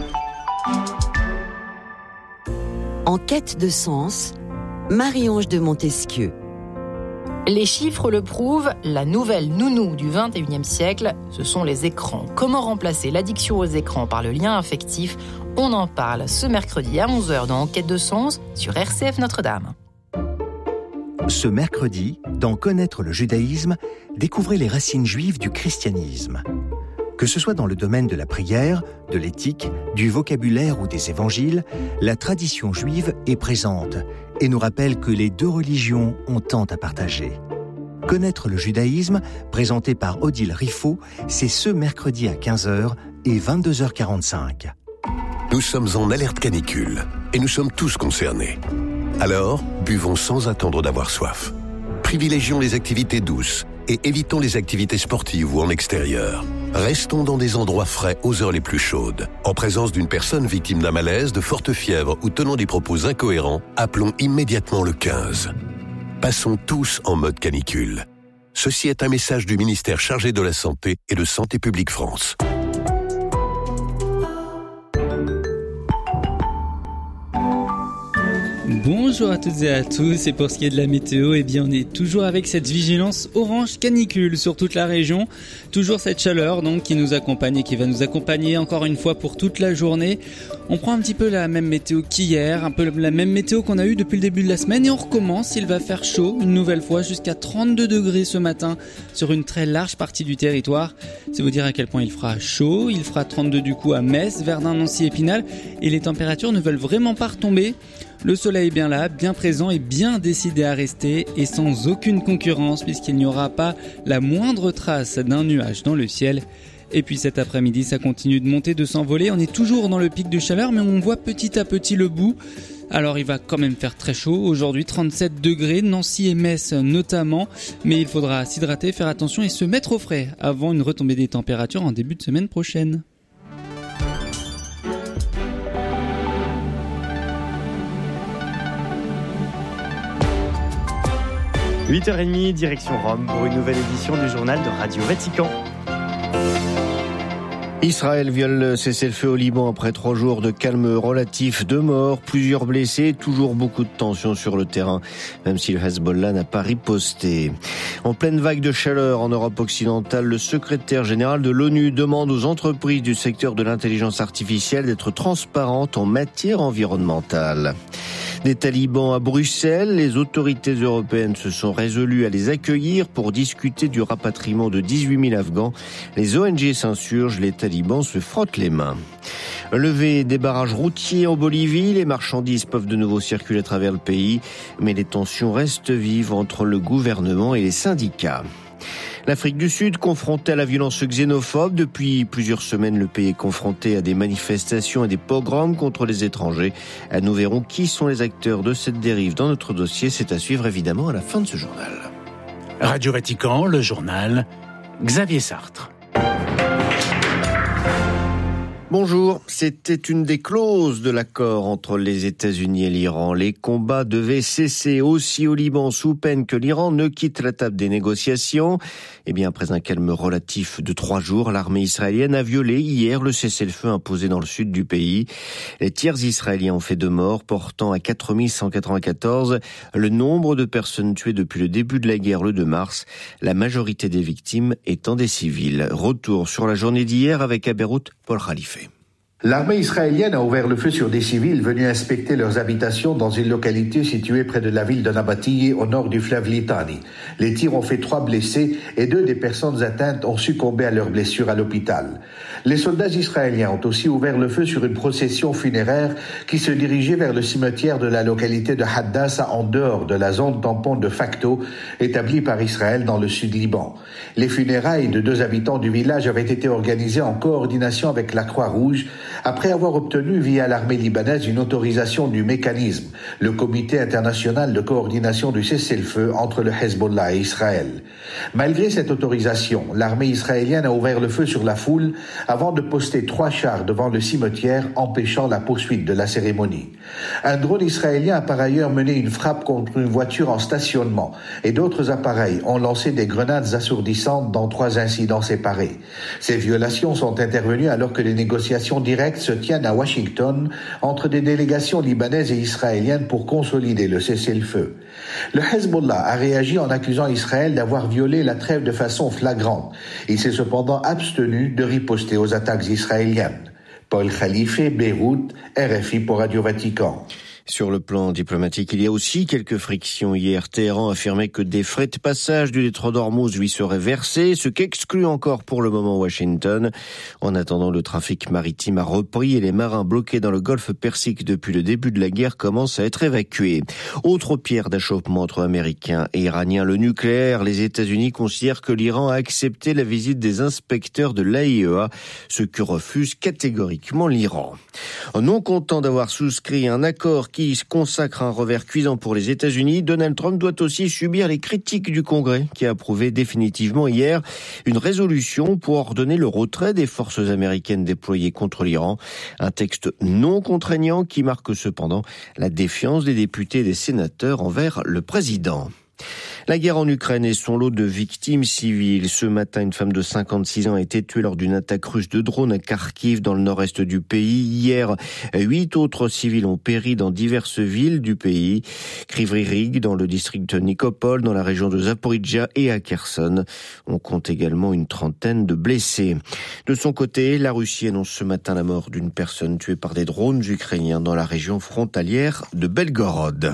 Speaker 3: En quête de sens, Marie-Ange de Montesquieu.
Speaker 4: Les chiffres le prouvent, la nouvelle nounou du 21e siècle, ce sont les écrans. Comment remplacer l'addiction aux écrans par le lien affectif? On en parle ce mercredi à 11h dans Enquête de sens sur RCF Notre-Dame.
Speaker 11: Ce mercredi, dans Connaître le judaïsme, découvrez les racines juives du christianisme. Que ce soit dans le domaine de la prière, de l'éthique, du vocabulaire ou des évangiles, la tradition juive est présente et nous rappelle que les deux religions ont tant à partager. Connaître le judaïsme, présenté par Odile Riffaut, c'est ce mercredi à 15h et 22h45.
Speaker 12: Nous sommes en alerte canicule et nous sommes tous concernés. Alors, buvons sans attendre d'avoir soif. Privilégions les activités douces et évitons les activités sportives ou en extérieur. Restons dans des endroits frais aux heures les plus chaudes. En présence d'une personne victime d'un malaise, de forte fièvre ou tenant des propos incohérents, appelons immédiatement le 15. Passons tous en mode canicule. Ceci est un message du ministère chargé de la Santé et de Santé publique France.
Speaker 6: Bonjour à toutes et à tous, et pour ce qui est de la météo, eh bien on est toujours avec cette vigilance orange canicule sur toute la région. Toujours cette chaleur donc qui nous accompagne et qui va nous accompagner encore une fois pour toute la journée. On prend un petit peu la même météo qu'hier, un peu la même météo qu'on a eue depuis le début de la semaine, et on recommence. Il va faire chaud une nouvelle fois jusqu'à 32 degrés ce matin sur une très large partie du territoire. C'est vous dire à quel point il fera chaud. Il fera 32 du coup à Metz, Verdun, Nancy, Épinal, et les températures ne veulent vraiment pas retomber. Le soleil est bien là, bien présent et bien décidé à rester, et sans aucune concurrence puisqu'il n'y aura pas la moindre trace d'un nuage dans le ciel. Et puis cet après-midi, ça continue de monter, de s'envoler. On est toujours dans le pic de chaleur, mais on voit petit à petit le bout. Alors il va quand même faire très chaud. Aujourd'hui, 37 degrés, Nancy et Metz notamment. Mais il faudra s'hydrater, faire attention et se mettre au frais avant une retombée des températures en début de semaine prochaine.
Speaker 1: – 8h30, direction Rome pour une nouvelle édition du journal de Radio Vatican.
Speaker 13: Israël viole le cessez-le-feu au Liban après 3 jours de calme relatif, 2 morts, plusieurs blessés, toujours beaucoup de tensions sur le terrain, même si le Hezbollah n'a pas riposté. En pleine vague de chaleur en Europe occidentale, le secrétaire général de l'ONU demande aux entreprises du secteur de l'intelligence artificielle d'être transparentes en matière environnementale. Des talibans à Bruxelles, les autorités européennes se sont résolues à les accueillir pour discuter du rapatriement de 18 000 Afghans. Les ONG s'insurgent, les talibans se frottent les mains. Levée des barrages routiers en Bolivie, les marchandises peuvent de nouveau circuler à travers le pays, mais les tensions restent vives entre le gouvernement et les syndicats. L'Afrique du Sud, confrontée à la violence xénophobe. Depuis plusieurs semaines, le pays est confronté à des manifestations et des pogroms contre les étrangers. Nous verrons qui sont les acteurs de cette dérive dans notre dossier. C'est à suivre évidemment à la fin de ce journal.
Speaker 14: Radio Vatican, le journal, Xavier Sartre.
Speaker 13: Bonjour, c'était une des clauses de l'accord entre les États-Unis et l'Iran. Les combats devaient cesser aussi au Liban sous peine que l'Iran ne quitte la table des négociations. Eh bien, après un calme relatif de 3 jours, l'armée israélienne a violé hier le cessez-le-feu imposé dans le sud du pays. Les tirs israéliens ont fait 2 morts, portant à 4194 le nombre de personnes tuées depuis le début de la guerre le 2 mars. La majorité des victimes étant des civils. Retour sur la journée d'hier avec à Beyrouth, Paul Khalife.
Speaker 15: L'armée israélienne a ouvert le feu sur des civils venus inspecter leurs habitations dans une localité située près de la ville de Nabatiyeh au nord du fleuve Litani. Les tirs ont fait 3 blessés et 2 des personnes atteintes ont succombé à leurs blessures à l'hôpital. Les soldats israéliens ont aussi ouvert le feu sur une procession funéraire qui se dirigeait vers le cimetière de la localité de Haddasa en dehors de la zone tampon de facto établie par Israël dans le sud Liban. Les funérailles de 2 habitants du village avaient été organisées en coordination avec la Croix-Rouge après avoir obtenu via l'armée libanaise une autorisation du mécanisme, le comité international de coordination du cessez-le-feu entre le Hezbollah et Israël. Malgré cette autorisation, l'armée israélienne a ouvert le feu sur la foule avant de poster 3 chars devant le cimetière, empêchant la poursuite de la cérémonie. Un drone israélien a par ailleurs mené une frappe contre une voiture en stationnement et d'autres appareils ont lancé des grenades assourdissantes dans 3 incidents séparés. Ces violations sont intervenues alors que les négociations directes se tiennent à Washington entre des délégations libanaises et israéliennes pour consolider le cessez-le-feu. Le Hezbollah a réagi en accusant Israël d'avoir violé la trêve de façon flagrante. Il s'est cependant abstenu de riposter aux attaques israéliennes. Paul Khalife, Beyrouth, RFI pour Radio Vatican.
Speaker 13: Sur le plan diplomatique, il y a aussi quelques frictions. Hier, Téhéran affirmait que des frais de passage du détroit d'Ormuz lui seraient versés, ce qu'exclut encore pour le moment Washington. En attendant, le trafic maritime a repris et les marins bloqués dans le golfe Persique depuis le début de la guerre commencent à être évacués. Autre pierre d'achoppement entre Américains et Iraniens, le nucléaire. Les États-Unis considèrent que l'Iran a accepté la visite des inspecteurs de l'AIEA, ce que refuse catégoriquement l'Iran. Non content d'avoir souscrit un accord qui consacre un revers cuisant pour les États-Unis, Donald Trump doit aussi subir les critiques du Congrès qui a approuvé définitivement hier une résolution pour ordonner le retrait des forces américaines déployées contre l'Iran. Un texte non contraignant qui marque cependant la défiance des députés et des sénateurs envers le président. La guerre en Ukraine et son lot de victimes civiles. Ce matin, une femme de 56 ans a été tuée lors d'une attaque russe de drone à Kharkiv, dans le nord-est du pays. Hier, 8 autres civils ont péri dans diverses villes du pays. Kryvyi Rih, dans le district de Nikopol, dans la région de Zaporizhzhia et à Kherson. On compte également une trentaine de blessés. De son côté, la Russie annonce ce matin la mort d'une personne tuée par des drones ukrainiens dans la région frontalière de Belgorod.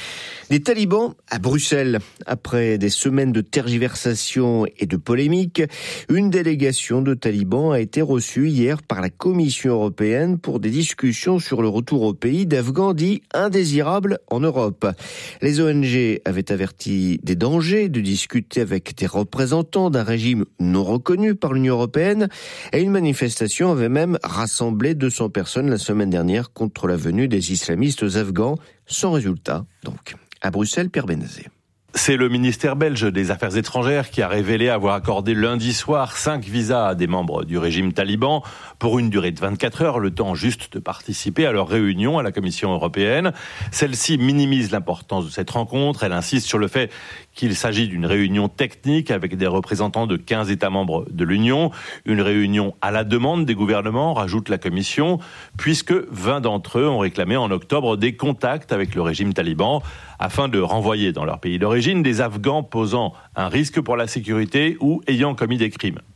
Speaker 13: Des talibans à Bruxelles. Après des semaines de tergiversation et de polémiques, une délégation de talibans a été reçue hier par la Commission européenne pour des discussions sur le retour au pays d'Afghans dits indésirables en Europe. Les ONG avaient averti des dangers de discuter avec des représentants d'un régime non reconnu par l'Union européenne et une manifestation avait même rassemblé 200 personnes la semaine dernière contre la venue des islamistes afghans, sans résultat donc. À Bruxelles, Pierre Benazé.
Speaker 16: C'est le ministère belge des Affaires étrangères qui a révélé avoir accordé lundi soir 5 visas à des membres du régime taliban pour une durée de 24 heures, le temps juste de participer à leur réunion à la Commission européenne. Celle-ci minimise l'importance de cette rencontre. Elle insiste sur le fait qu'il s'agit d'une réunion technique avec des représentants de 15 États membres de l'Union. Une réunion à la demande des gouvernements, rajoute la Commission, puisque 20 d'entre eux ont réclamé en octobre des contacts avec le régime taliban afin de renvoyer dans leur pays d'origine des Afghans posant un risque pour la sécurité ou ayant commis des crimes.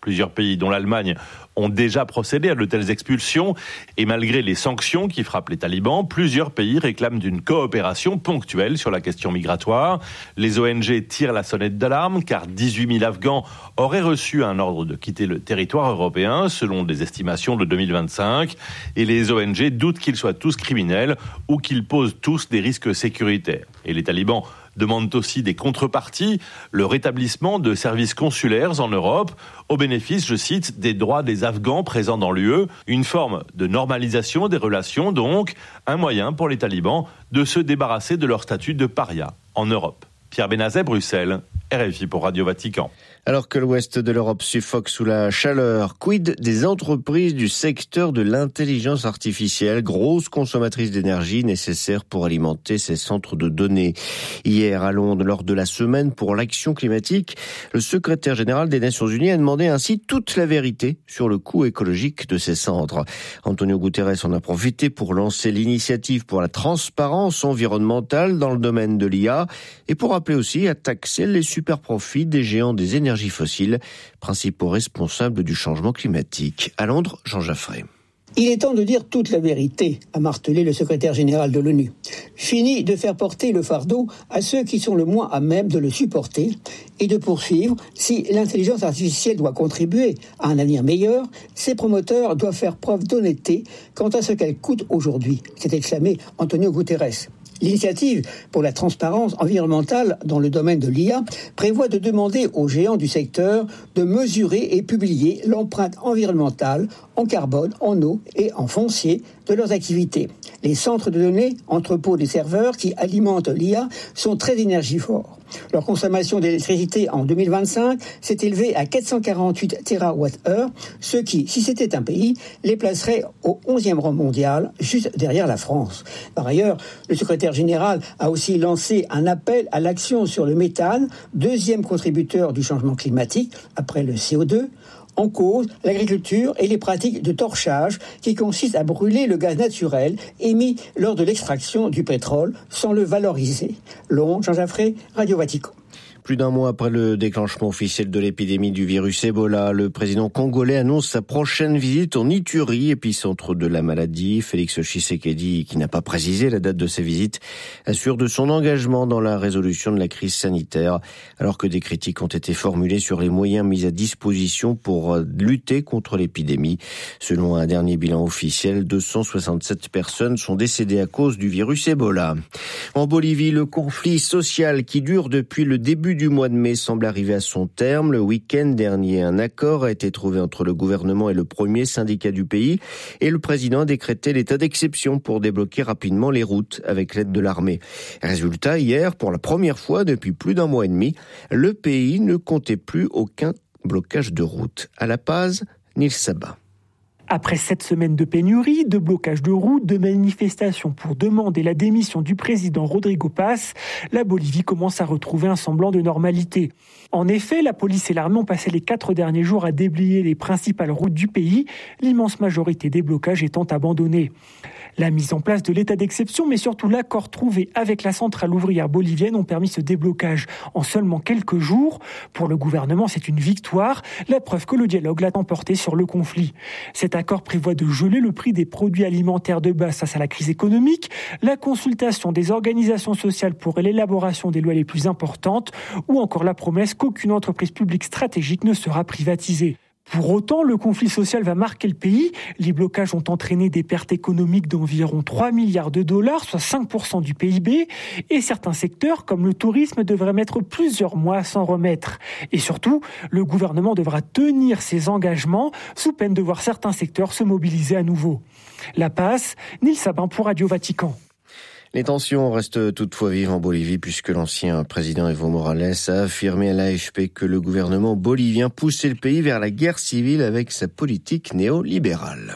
Speaker 16: Plusieurs pays, dont l'Allemagne, ont déjà procédé à de telles expulsions. Et malgré les sanctions qui frappent les talibans, plusieurs pays réclament une coopération ponctuelle sur la question migratoire. Les ONG tirent la sonnette d'alarme car 18 000 Afghans auraient reçu un ordre de quitter le territoire européen, selon des estimations de 2025. Et les ONG doutent qu'ils soient tous criminels ou qu'ils posent tous des risques sécuritaires. Et les talibans demandent aussi des contreparties, le rétablissement de services consulaires en Europe, au bénéfice, je cite, des droits des Afghans présents dans l'UE, une forme de normalisation des relations, donc un moyen pour les talibans de se débarrasser de leur statut de paria en Europe. Pierre Benazet, Bruxelles, RFI pour Radio Vatican.
Speaker 13: Alors que l'ouest de l'Europe suffoque sous la chaleur, quid des entreprises du secteur de l'intelligence artificielle, grosses consommatrices d'énergie nécessaires pour alimenter ces centres de données. Hier à Londres, lors de la semaine pour l'action climatique, le secrétaire général des Nations Unies a demandé ainsi toute la vérité sur le coût écologique de ces centres. Antonio Guterres en a profité pour lancer l'initiative pour la transparence environnementale dans le domaine de l'IA et pour appeler aussi à taxer les superprofits des géants des énergies fossiles, principaux responsables du changement climatique. À Londres, Jean Jaffray.
Speaker 17: Il est temps de dire toute la vérité, a martelé le secrétaire général de l'ONU. Fini de faire porter le fardeau à ceux qui sont le moins à même de le supporter et de poursuivre. Si l'intelligence artificielle doit contribuer à un avenir meilleur, ses promoteurs doivent faire preuve d'honnêteté quant à ce qu'elle coûte aujourd'hui, s'est exclamé Antonio Guterres. L'initiative pour la transparence environnementale dans le domaine de l'IA prévoit de demander aux géants du secteur de mesurer et publier l'empreinte environnementale en carbone, en eau et en foncier de leurs activités. Les centres de données, entrepôts des serveurs qui alimentent l'IA, sont très énergivores. Leur consommation d'électricité en 2025 s'est élevée à 448 TWh, ce qui, si c'était un pays, les placerait au 11e rang mondial, juste derrière la France. Par ailleurs, le secrétaire général a aussi lancé un appel à l'action sur le méthane, deuxième contributeur du changement climatique, après le CO2. En cause, l'agriculture et les pratiques de torchage qui consistent à brûler le gaz naturel émis lors de l'extraction du pétrole sans le valoriser. Londres, Jean Jaffray, Radio Vatican.
Speaker 13: Plus d'un mois après le déclenchement officiel de l'épidémie du virus Ebola, le président congolais annonce sa prochaine visite en Ituri, épicentre de la maladie. Félix Tshisekedi, qui n'a pas précisé la date de sa visite, assure de son engagement dans la résolution de la crise sanitaire, alors que des critiques ont été formulées sur les moyens mis à disposition pour lutter contre l'épidémie. Selon un dernier bilan officiel, 267 personnes sont décédées à cause du virus Ebola. En Bolivie, le conflit social qui dure depuis le début du mois de mai semble arriver à son terme. Le week-end dernier, un accord a été trouvé entre le gouvernement et le premier syndicat du pays et le président a décrété l'état d'exception pour débloquer rapidement les routes avec l'aide de l'armée. Résultat, hier, pour la première fois depuis plus d'un mois et demi, le pays ne comptait plus aucun blocage de route. À La Paz, Nils Saba.
Speaker 18: Après 7 semaines de pénurie, de blocage de routes, de manifestations pour demander la démission du président Rodrigo Paz, la Bolivie commence à retrouver un semblant de normalité. En effet, la police et l'armée ont passé les 4 derniers jours à déblayer les principales routes du pays, l'immense majorité des blocages étant abandonnés. La mise en place de l'état d'exception, mais surtout l'accord trouvé avec la centrale ouvrière bolivienne ont permis ce déblocage en seulement quelques jours. Pour le gouvernement, c'est une victoire, la preuve que le dialogue l'a emporté sur le conflit. Cet accord prévoit de geler le prix des produits alimentaires de base face à la crise économique, la consultation des organisations sociales pour l'élaboration des lois les plus importantes, ou encore la promesse qu'aucune entreprise publique stratégique ne sera privatisée. Pour autant, le conflit social va marquer le pays. Les blocages ont entraîné des pertes économiques d'environ 3 milliards de dollars, soit 5% du PIB. Et certains secteurs, comme le tourisme, devraient mettre plusieurs mois à s'en remettre. Et surtout, le gouvernement devra tenir ses engagements, sous peine de voir certains secteurs se mobiliser à nouveau. La Paz, Nils Sabin pour Radio Vatican.
Speaker 13: Les tensions restent toutefois vives en Bolivie puisque l'ancien président Evo Morales a affirmé à l'AFP que le gouvernement bolivien poussait le pays vers la guerre civile avec sa politique néolibérale.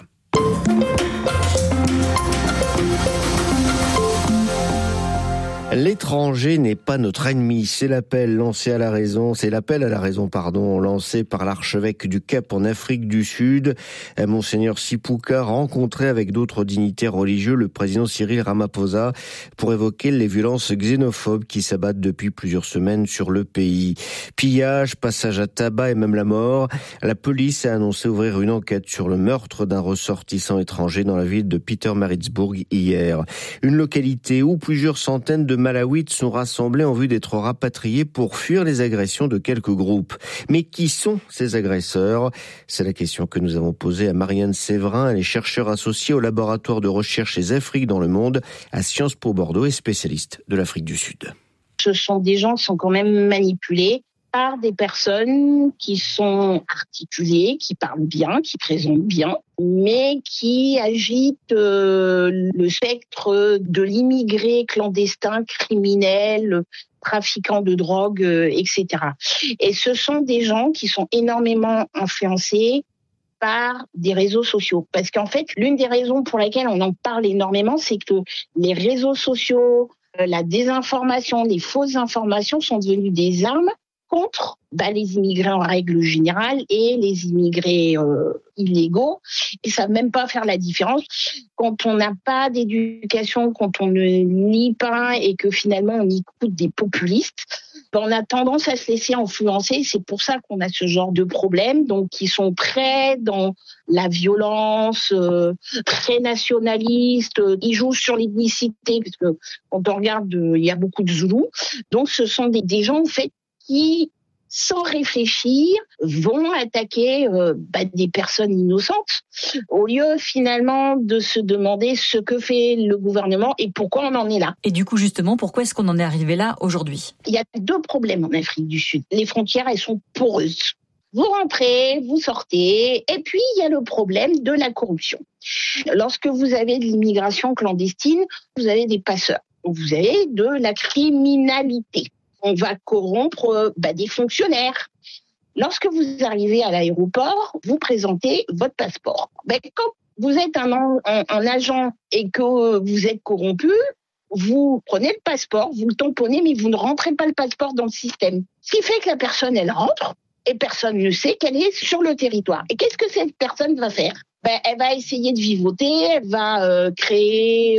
Speaker 13: L'étranger n'est pas notre ennemi. C'est l'appel à la raison, lancé par l'archevêque du Cap en Afrique du Sud. Monseigneur Sipouka rencontré avec d'autres dignitaires religieux le président Cyril Ramaphosa pour évoquer les violences xénophobes qui s'abattent depuis plusieurs semaines sur le pays. Pillage, passage à tabac et même la mort. La police a annoncé ouvrir une enquête sur le meurtre d'un ressortissant étranger dans la ville de Pietermaritzburg hier. Une localité où plusieurs centaines de Malawites sont rassemblés en vue d'être rapatriés pour fuir les agressions de quelques groupes. Mais qui sont ces agresseurs ? C'est la question que nous avons posée à Marianne Séverin. Elle est chercheure associée au laboratoire de recherche des Afriques dans le monde à Sciences Po Bordeaux et spécialiste de l'Afrique du Sud.
Speaker 19: Ce sont des gens qui sont quand même manipulés par des personnes qui sont articulées, qui parlent bien, qui présentent bien, mais qui agitent le spectre de l'immigré clandestin, criminel, trafiquant de drogue, etc. Et ce sont des gens qui sont énormément influencés par des réseaux sociaux. Parce qu'en fait, l'une des raisons pour lesquelles on en parle énormément, c'est que les réseaux sociaux, la désinformation, les fausses informations sont devenues des armes contre les immigrés en règle générale et les immigrés illégaux. Ils savent même pas faire la différence. Quand on n'a pas d'éducation, quand on ne lit pas et que finalement on écoute des populistes, on a tendance à se laisser influencer. C'est pour ça qu'on a ce genre de problème. Donc, qui sont très dans la violence, très nationalistes. Ils jouent sur l'ethnicité, parce que quand on regarde, il y a beaucoup de Zoulous. Donc, ce sont des gens, en fait, qui, sans réfléchir, vont attaquer des personnes innocentes, au lieu finalement de se demander ce que fait le gouvernement et pourquoi on en est là.
Speaker 20: Et du coup, justement, pourquoi est-ce qu'on en est arrivé là aujourd'hui ?
Speaker 19: Il y a deux problèmes en Afrique du Sud. Les frontières, elles sont poreuses. Vous rentrez, vous sortez, et puis il y a le problème de la corruption. Lorsque vous avez de l'immigration clandestine, vous avez des passeurs, vous avez de la criminalité. On va corrompre des fonctionnaires. Lorsque vous arrivez à l'aéroport, vous présentez votre passeport. Quand vous êtes un agent et que vous êtes corrompu, vous prenez le passeport, vous le tamponnez, mais vous ne rentrez pas le passeport dans le système. Ce qui fait que la personne, elle rentre et personne ne sait qu'elle est sur le territoire. Et qu'est-ce que cette personne va faire ? Elle va essayer de vivoter, elle va créer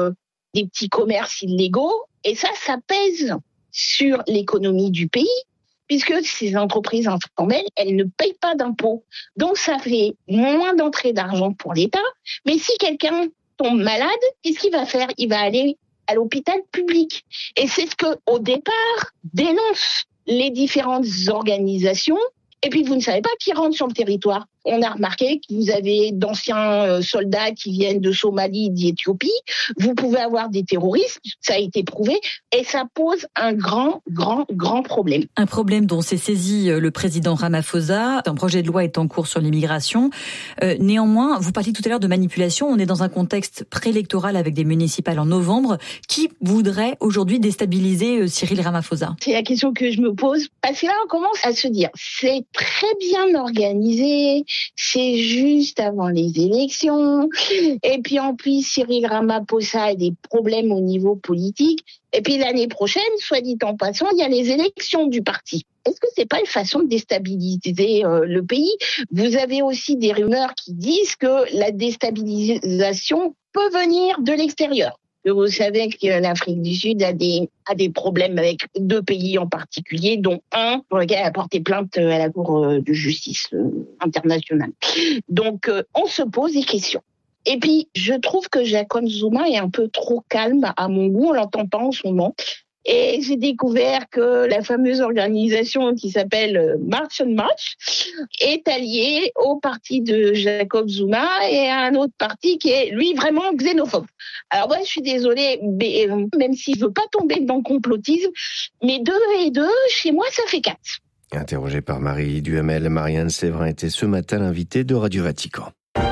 Speaker 19: des petits commerces illégaux et ça pèse sur l'économie du pays, puisque ces entreprises informelles, elles ne payent pas d'impôts. Donc, ça fait moins d'entrée d'argent pour l'État. Mais si quelqu'un tombe malade, qu'est-ce qu'il va faire ? Il va aller à l'hôpital public. Et c'est ce que, au départ, dénoncent les différentes organisations. Et puis, vous ne savez pas qui rentre sur le territoire. On a remarqué que vous avez d'anciens soldats qui viennent de Somalie, d'Éthiopie. Vous pouvez avoir des terroristes, ça a été prouvé, et ça pose un grand problème.
Speaker 20: Un problème dont s'est saisi le président Ramaphosa. Un projet de loi est en cours sur l'immigration. Néanmoins, vous parliez tout à l'heure de manipulation. On est dans un contexte préélectoral avec des municipales en novembre. Qui voudrait aujourd'hui déstabiliser Cyril Ramaphosa ?
Speaker 19: C'est la question que je me pose. Parce que là, on commence à se dire, c'est très bien organisé. C'est juste avant les élections. Et puis en plus, Cyril Ramaphosa a des problèmes au niveau politique. Et puis l'année prochaine, soit dit en passant, il y a les élections du parti. Est-ce que c'est pas une façon de déstabiliser le pays ? Vous avez aussi des rumeurs qui disent que la déstabilisation peut venir de l'extérieur. Vous savez que l'Afrique du Sud a des problèmes avec deux pays en particulier, dont un pour lequel elle a porté plainte à la Cour de justice internationale. Donc, on se pose des questions. Et puis, je trouve que Jacob Zuma est un peu trop calme à mon goût, on l'entend pas en ce moment. Et j'ai découvert que la fameuse organisation qui s'appelle March on March est alliée au parti de Jacob Zuma et à un autre parti qui est, lui, vraiment xénophobe. Alors moi, je suis désolée, mais, même si je veux pas tomber dans le complotisme, mais 2 et 2, chez moi, ça fait 4.
Speaker 13: Interrogée par Marie Duhamel, Marianne Séverin était ce matin l'invitée de Radio Vatican.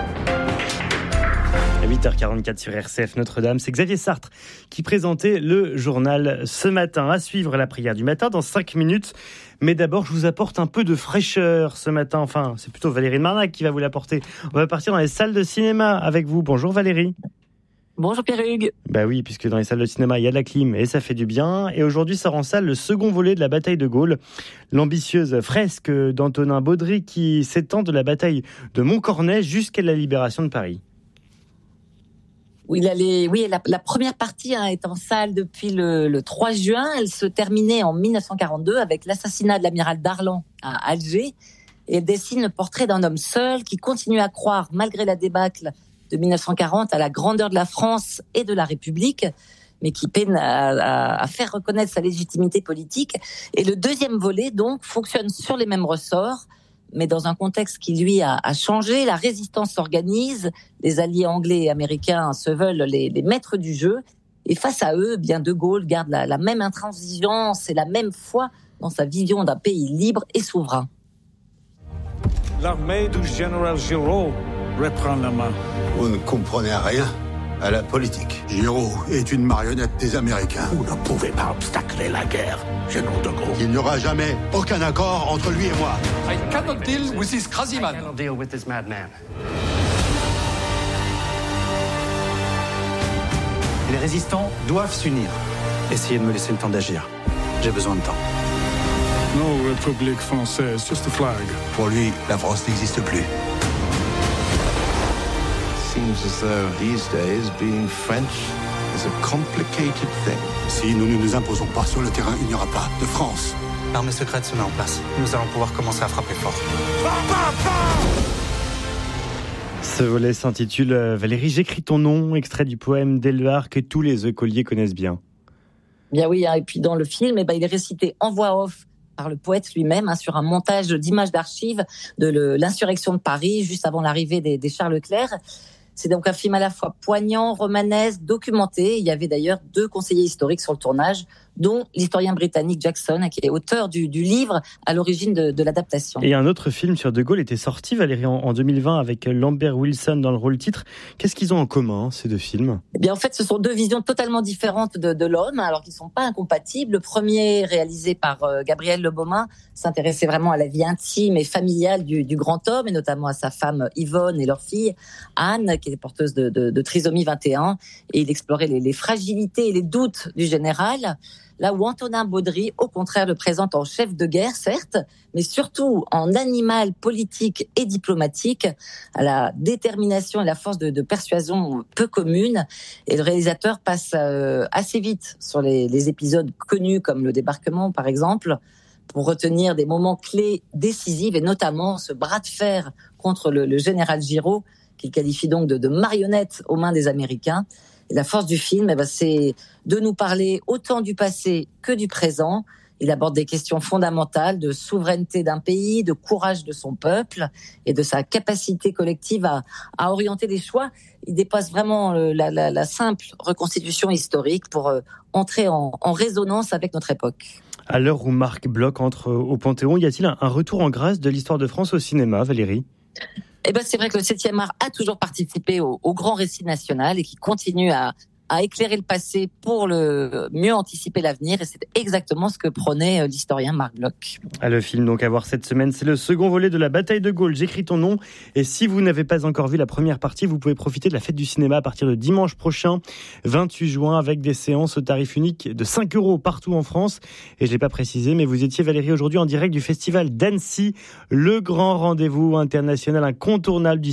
Speaker 1: À 8h44 sur RCF Notre-Dame, c'est Xavier Sartre qui présentait le journal ce matin. À suivre la prière du matin dans 5 minutes. Mais d'abord, je vous apporte un peu de fraîcheur ce matin. Enfin, c'est plutôt Valérie de Marnac qui va vous l'apporter. On va partir dans les salles de cinéma avec vous. Bonjour Valérie.
Speaker 21: Bonjour Pierre-Hugues.
Speaker 1: Bah oui, puisque dans les salles de cinéma, il y a de la clim et ça fait du bien. Et aujourd'hui sort en salle le second volet de la bataille de Gaulle, l'ambitieuse fresque d'Antonin Baudry qui s'étend de la bataille de Montcornet jusqu'à la libération de Paris.
Speaker 21: Oui, la première partie est en salle depuis le 3 juin. Elle se terminait en 1942 avec l'assassinat de l'amiral Darlan à Alger. Et elle dessine le portrait d'un homme seul qui continue à croire, malgré la débâcle de 1940, à la grandeur de la France et de la République, mais qui peine à faire reconnaître sa légitimité politique. Et le deuxième volet, donc, fonctionne sur les mêmes ressorts, mais dans un contexte qui, lui, a changé. La résistance s'organise, les alliés anglais et américains se veulent les maîtres du jeu, et face à eux, bien De Gaulle garde la même intransigeance et la même foi dans sa vision d'un pays libre et souverain.
Speaker 22: L'armée du général Giraud reprend la main.
Speaker 23: Vous ne comprenez rien à la politique.
Speaker 22: Giraud est une marionnette des Américains. Vous ne pouvez pas obstacler la guerre, général de Gaulle.
Speaker 23: Il n'y aura jamais aucun accord entre lui et moi.
Speaker 22: I cannot deal with this crazy man.
Speaker 23: I cannot deal with this madman.
Speaker 24: Les résistants doivent s'unir. Essayez de me laisser le temps d'agir. J'ai besoin de temps.
Speaker 22: No République française, just a flag.
Speaker 23: Pour lui, la France n'existe plus.
Speaker 25: Seems as though these days being French is a complicated thing.
Speaker 23: Si nous ne nous imposons pas sur le terrain, il n'y aura pas de France.
Speaker 24: L'armée secrète se met en place. Nous allons pouvoir commencer à frapper fort.
Speaker 1: Ce volet s'intitule Valérie, j'écris ton nom, extrait du poème d'Éluard que tous les écoliers connaissent bien.
Speaker 21: Bien oui, et puis dans le film, il est récité en voix off par le poète lui-même, sur un montage d'images d'archives de l'insurrection de Paris, juste avant l'arrivée des Charles Leclerc. C'est donc un film à la fois poignant, romanesque, documenté. Il y avait d'ailleurs 2 conseillers historiques sur le tournage, dont l'historien britannique Jackson, qui est auteur du livre à l'origine de l'adaptation.
Speaker 1: Et un autre film sur De Gaulle était sorti, Valérie, en 2020, avec Lambert Wilson dans le rôle titre. Qu'est-ce qu'ils ont en commun, ces 2 films ?
Speaker 21: Eh bien, en fait, ce sont 2 visions totalement différentes de l'homme, alors qu'ils ne sont pas incompatibles. Le premier, réalisé par Gabriel Le Beaumain, s'intéressait vraiment à la vie intime et familiale du grand homme, et notamment à sa femme Yvonne et leur fille Anne, qui est porteuse de trisomie 21, et il explorait les fragilités et les doutes du général. Là où Antonin Baudry, au contraire, le présente en chef de guerre, certes, mais surtout en animal politique et diplomatique, à la détermination et la force de persuasion peu commune. Et le réalisateur passe assez vite sur les épisodes connus comme le débarquement, par exemple, pour retenir des moments clés décisifs, et notamment ce bras de fer contre le général Giraud, qu'il qualifie donc de marionnette aux mains des Américains. Et la force du film, c'est de nous parler autant du passé que du présent. Il aborde des questions fondamentales de souveraineté d'un pays, de courage de son peuple et de sa capacité collective à orienter les choix. Il dépasse vraiment la simple reconstitution historique pour entrer en résonance avec notre époque.
Speaker 1: À l'heure où Marc Bloch entre au Panthéon, y a-t-il un retour en grâce de l'histoire de France au cinéma, Valérie ?
Speaker 21: C'est vrai que le 7e art a toujours participé au grand récit national et qui continue à éclairer le passé pour le mieux anticiper l'avenir. Et c'est exactement ce que prônait l'historien Marc Bloch.
Speaker 1: Le film donc à voir cette semaine, c'est le second volet de la bataille de Gaulle. J'écris ton nom. Et si vous n'avez pas encore vu la première partie, vous pouvez profiter de la fête du cinéma à partir de dimanche prochain, 28 juin, avec des séances au tarif unique de 5 € partout en France. Et je l'ai pas précisé, mais vous étiez, Valérie, aujourd'hui en direct du festival d'Annecy, le grand rendez-vous international incontournable du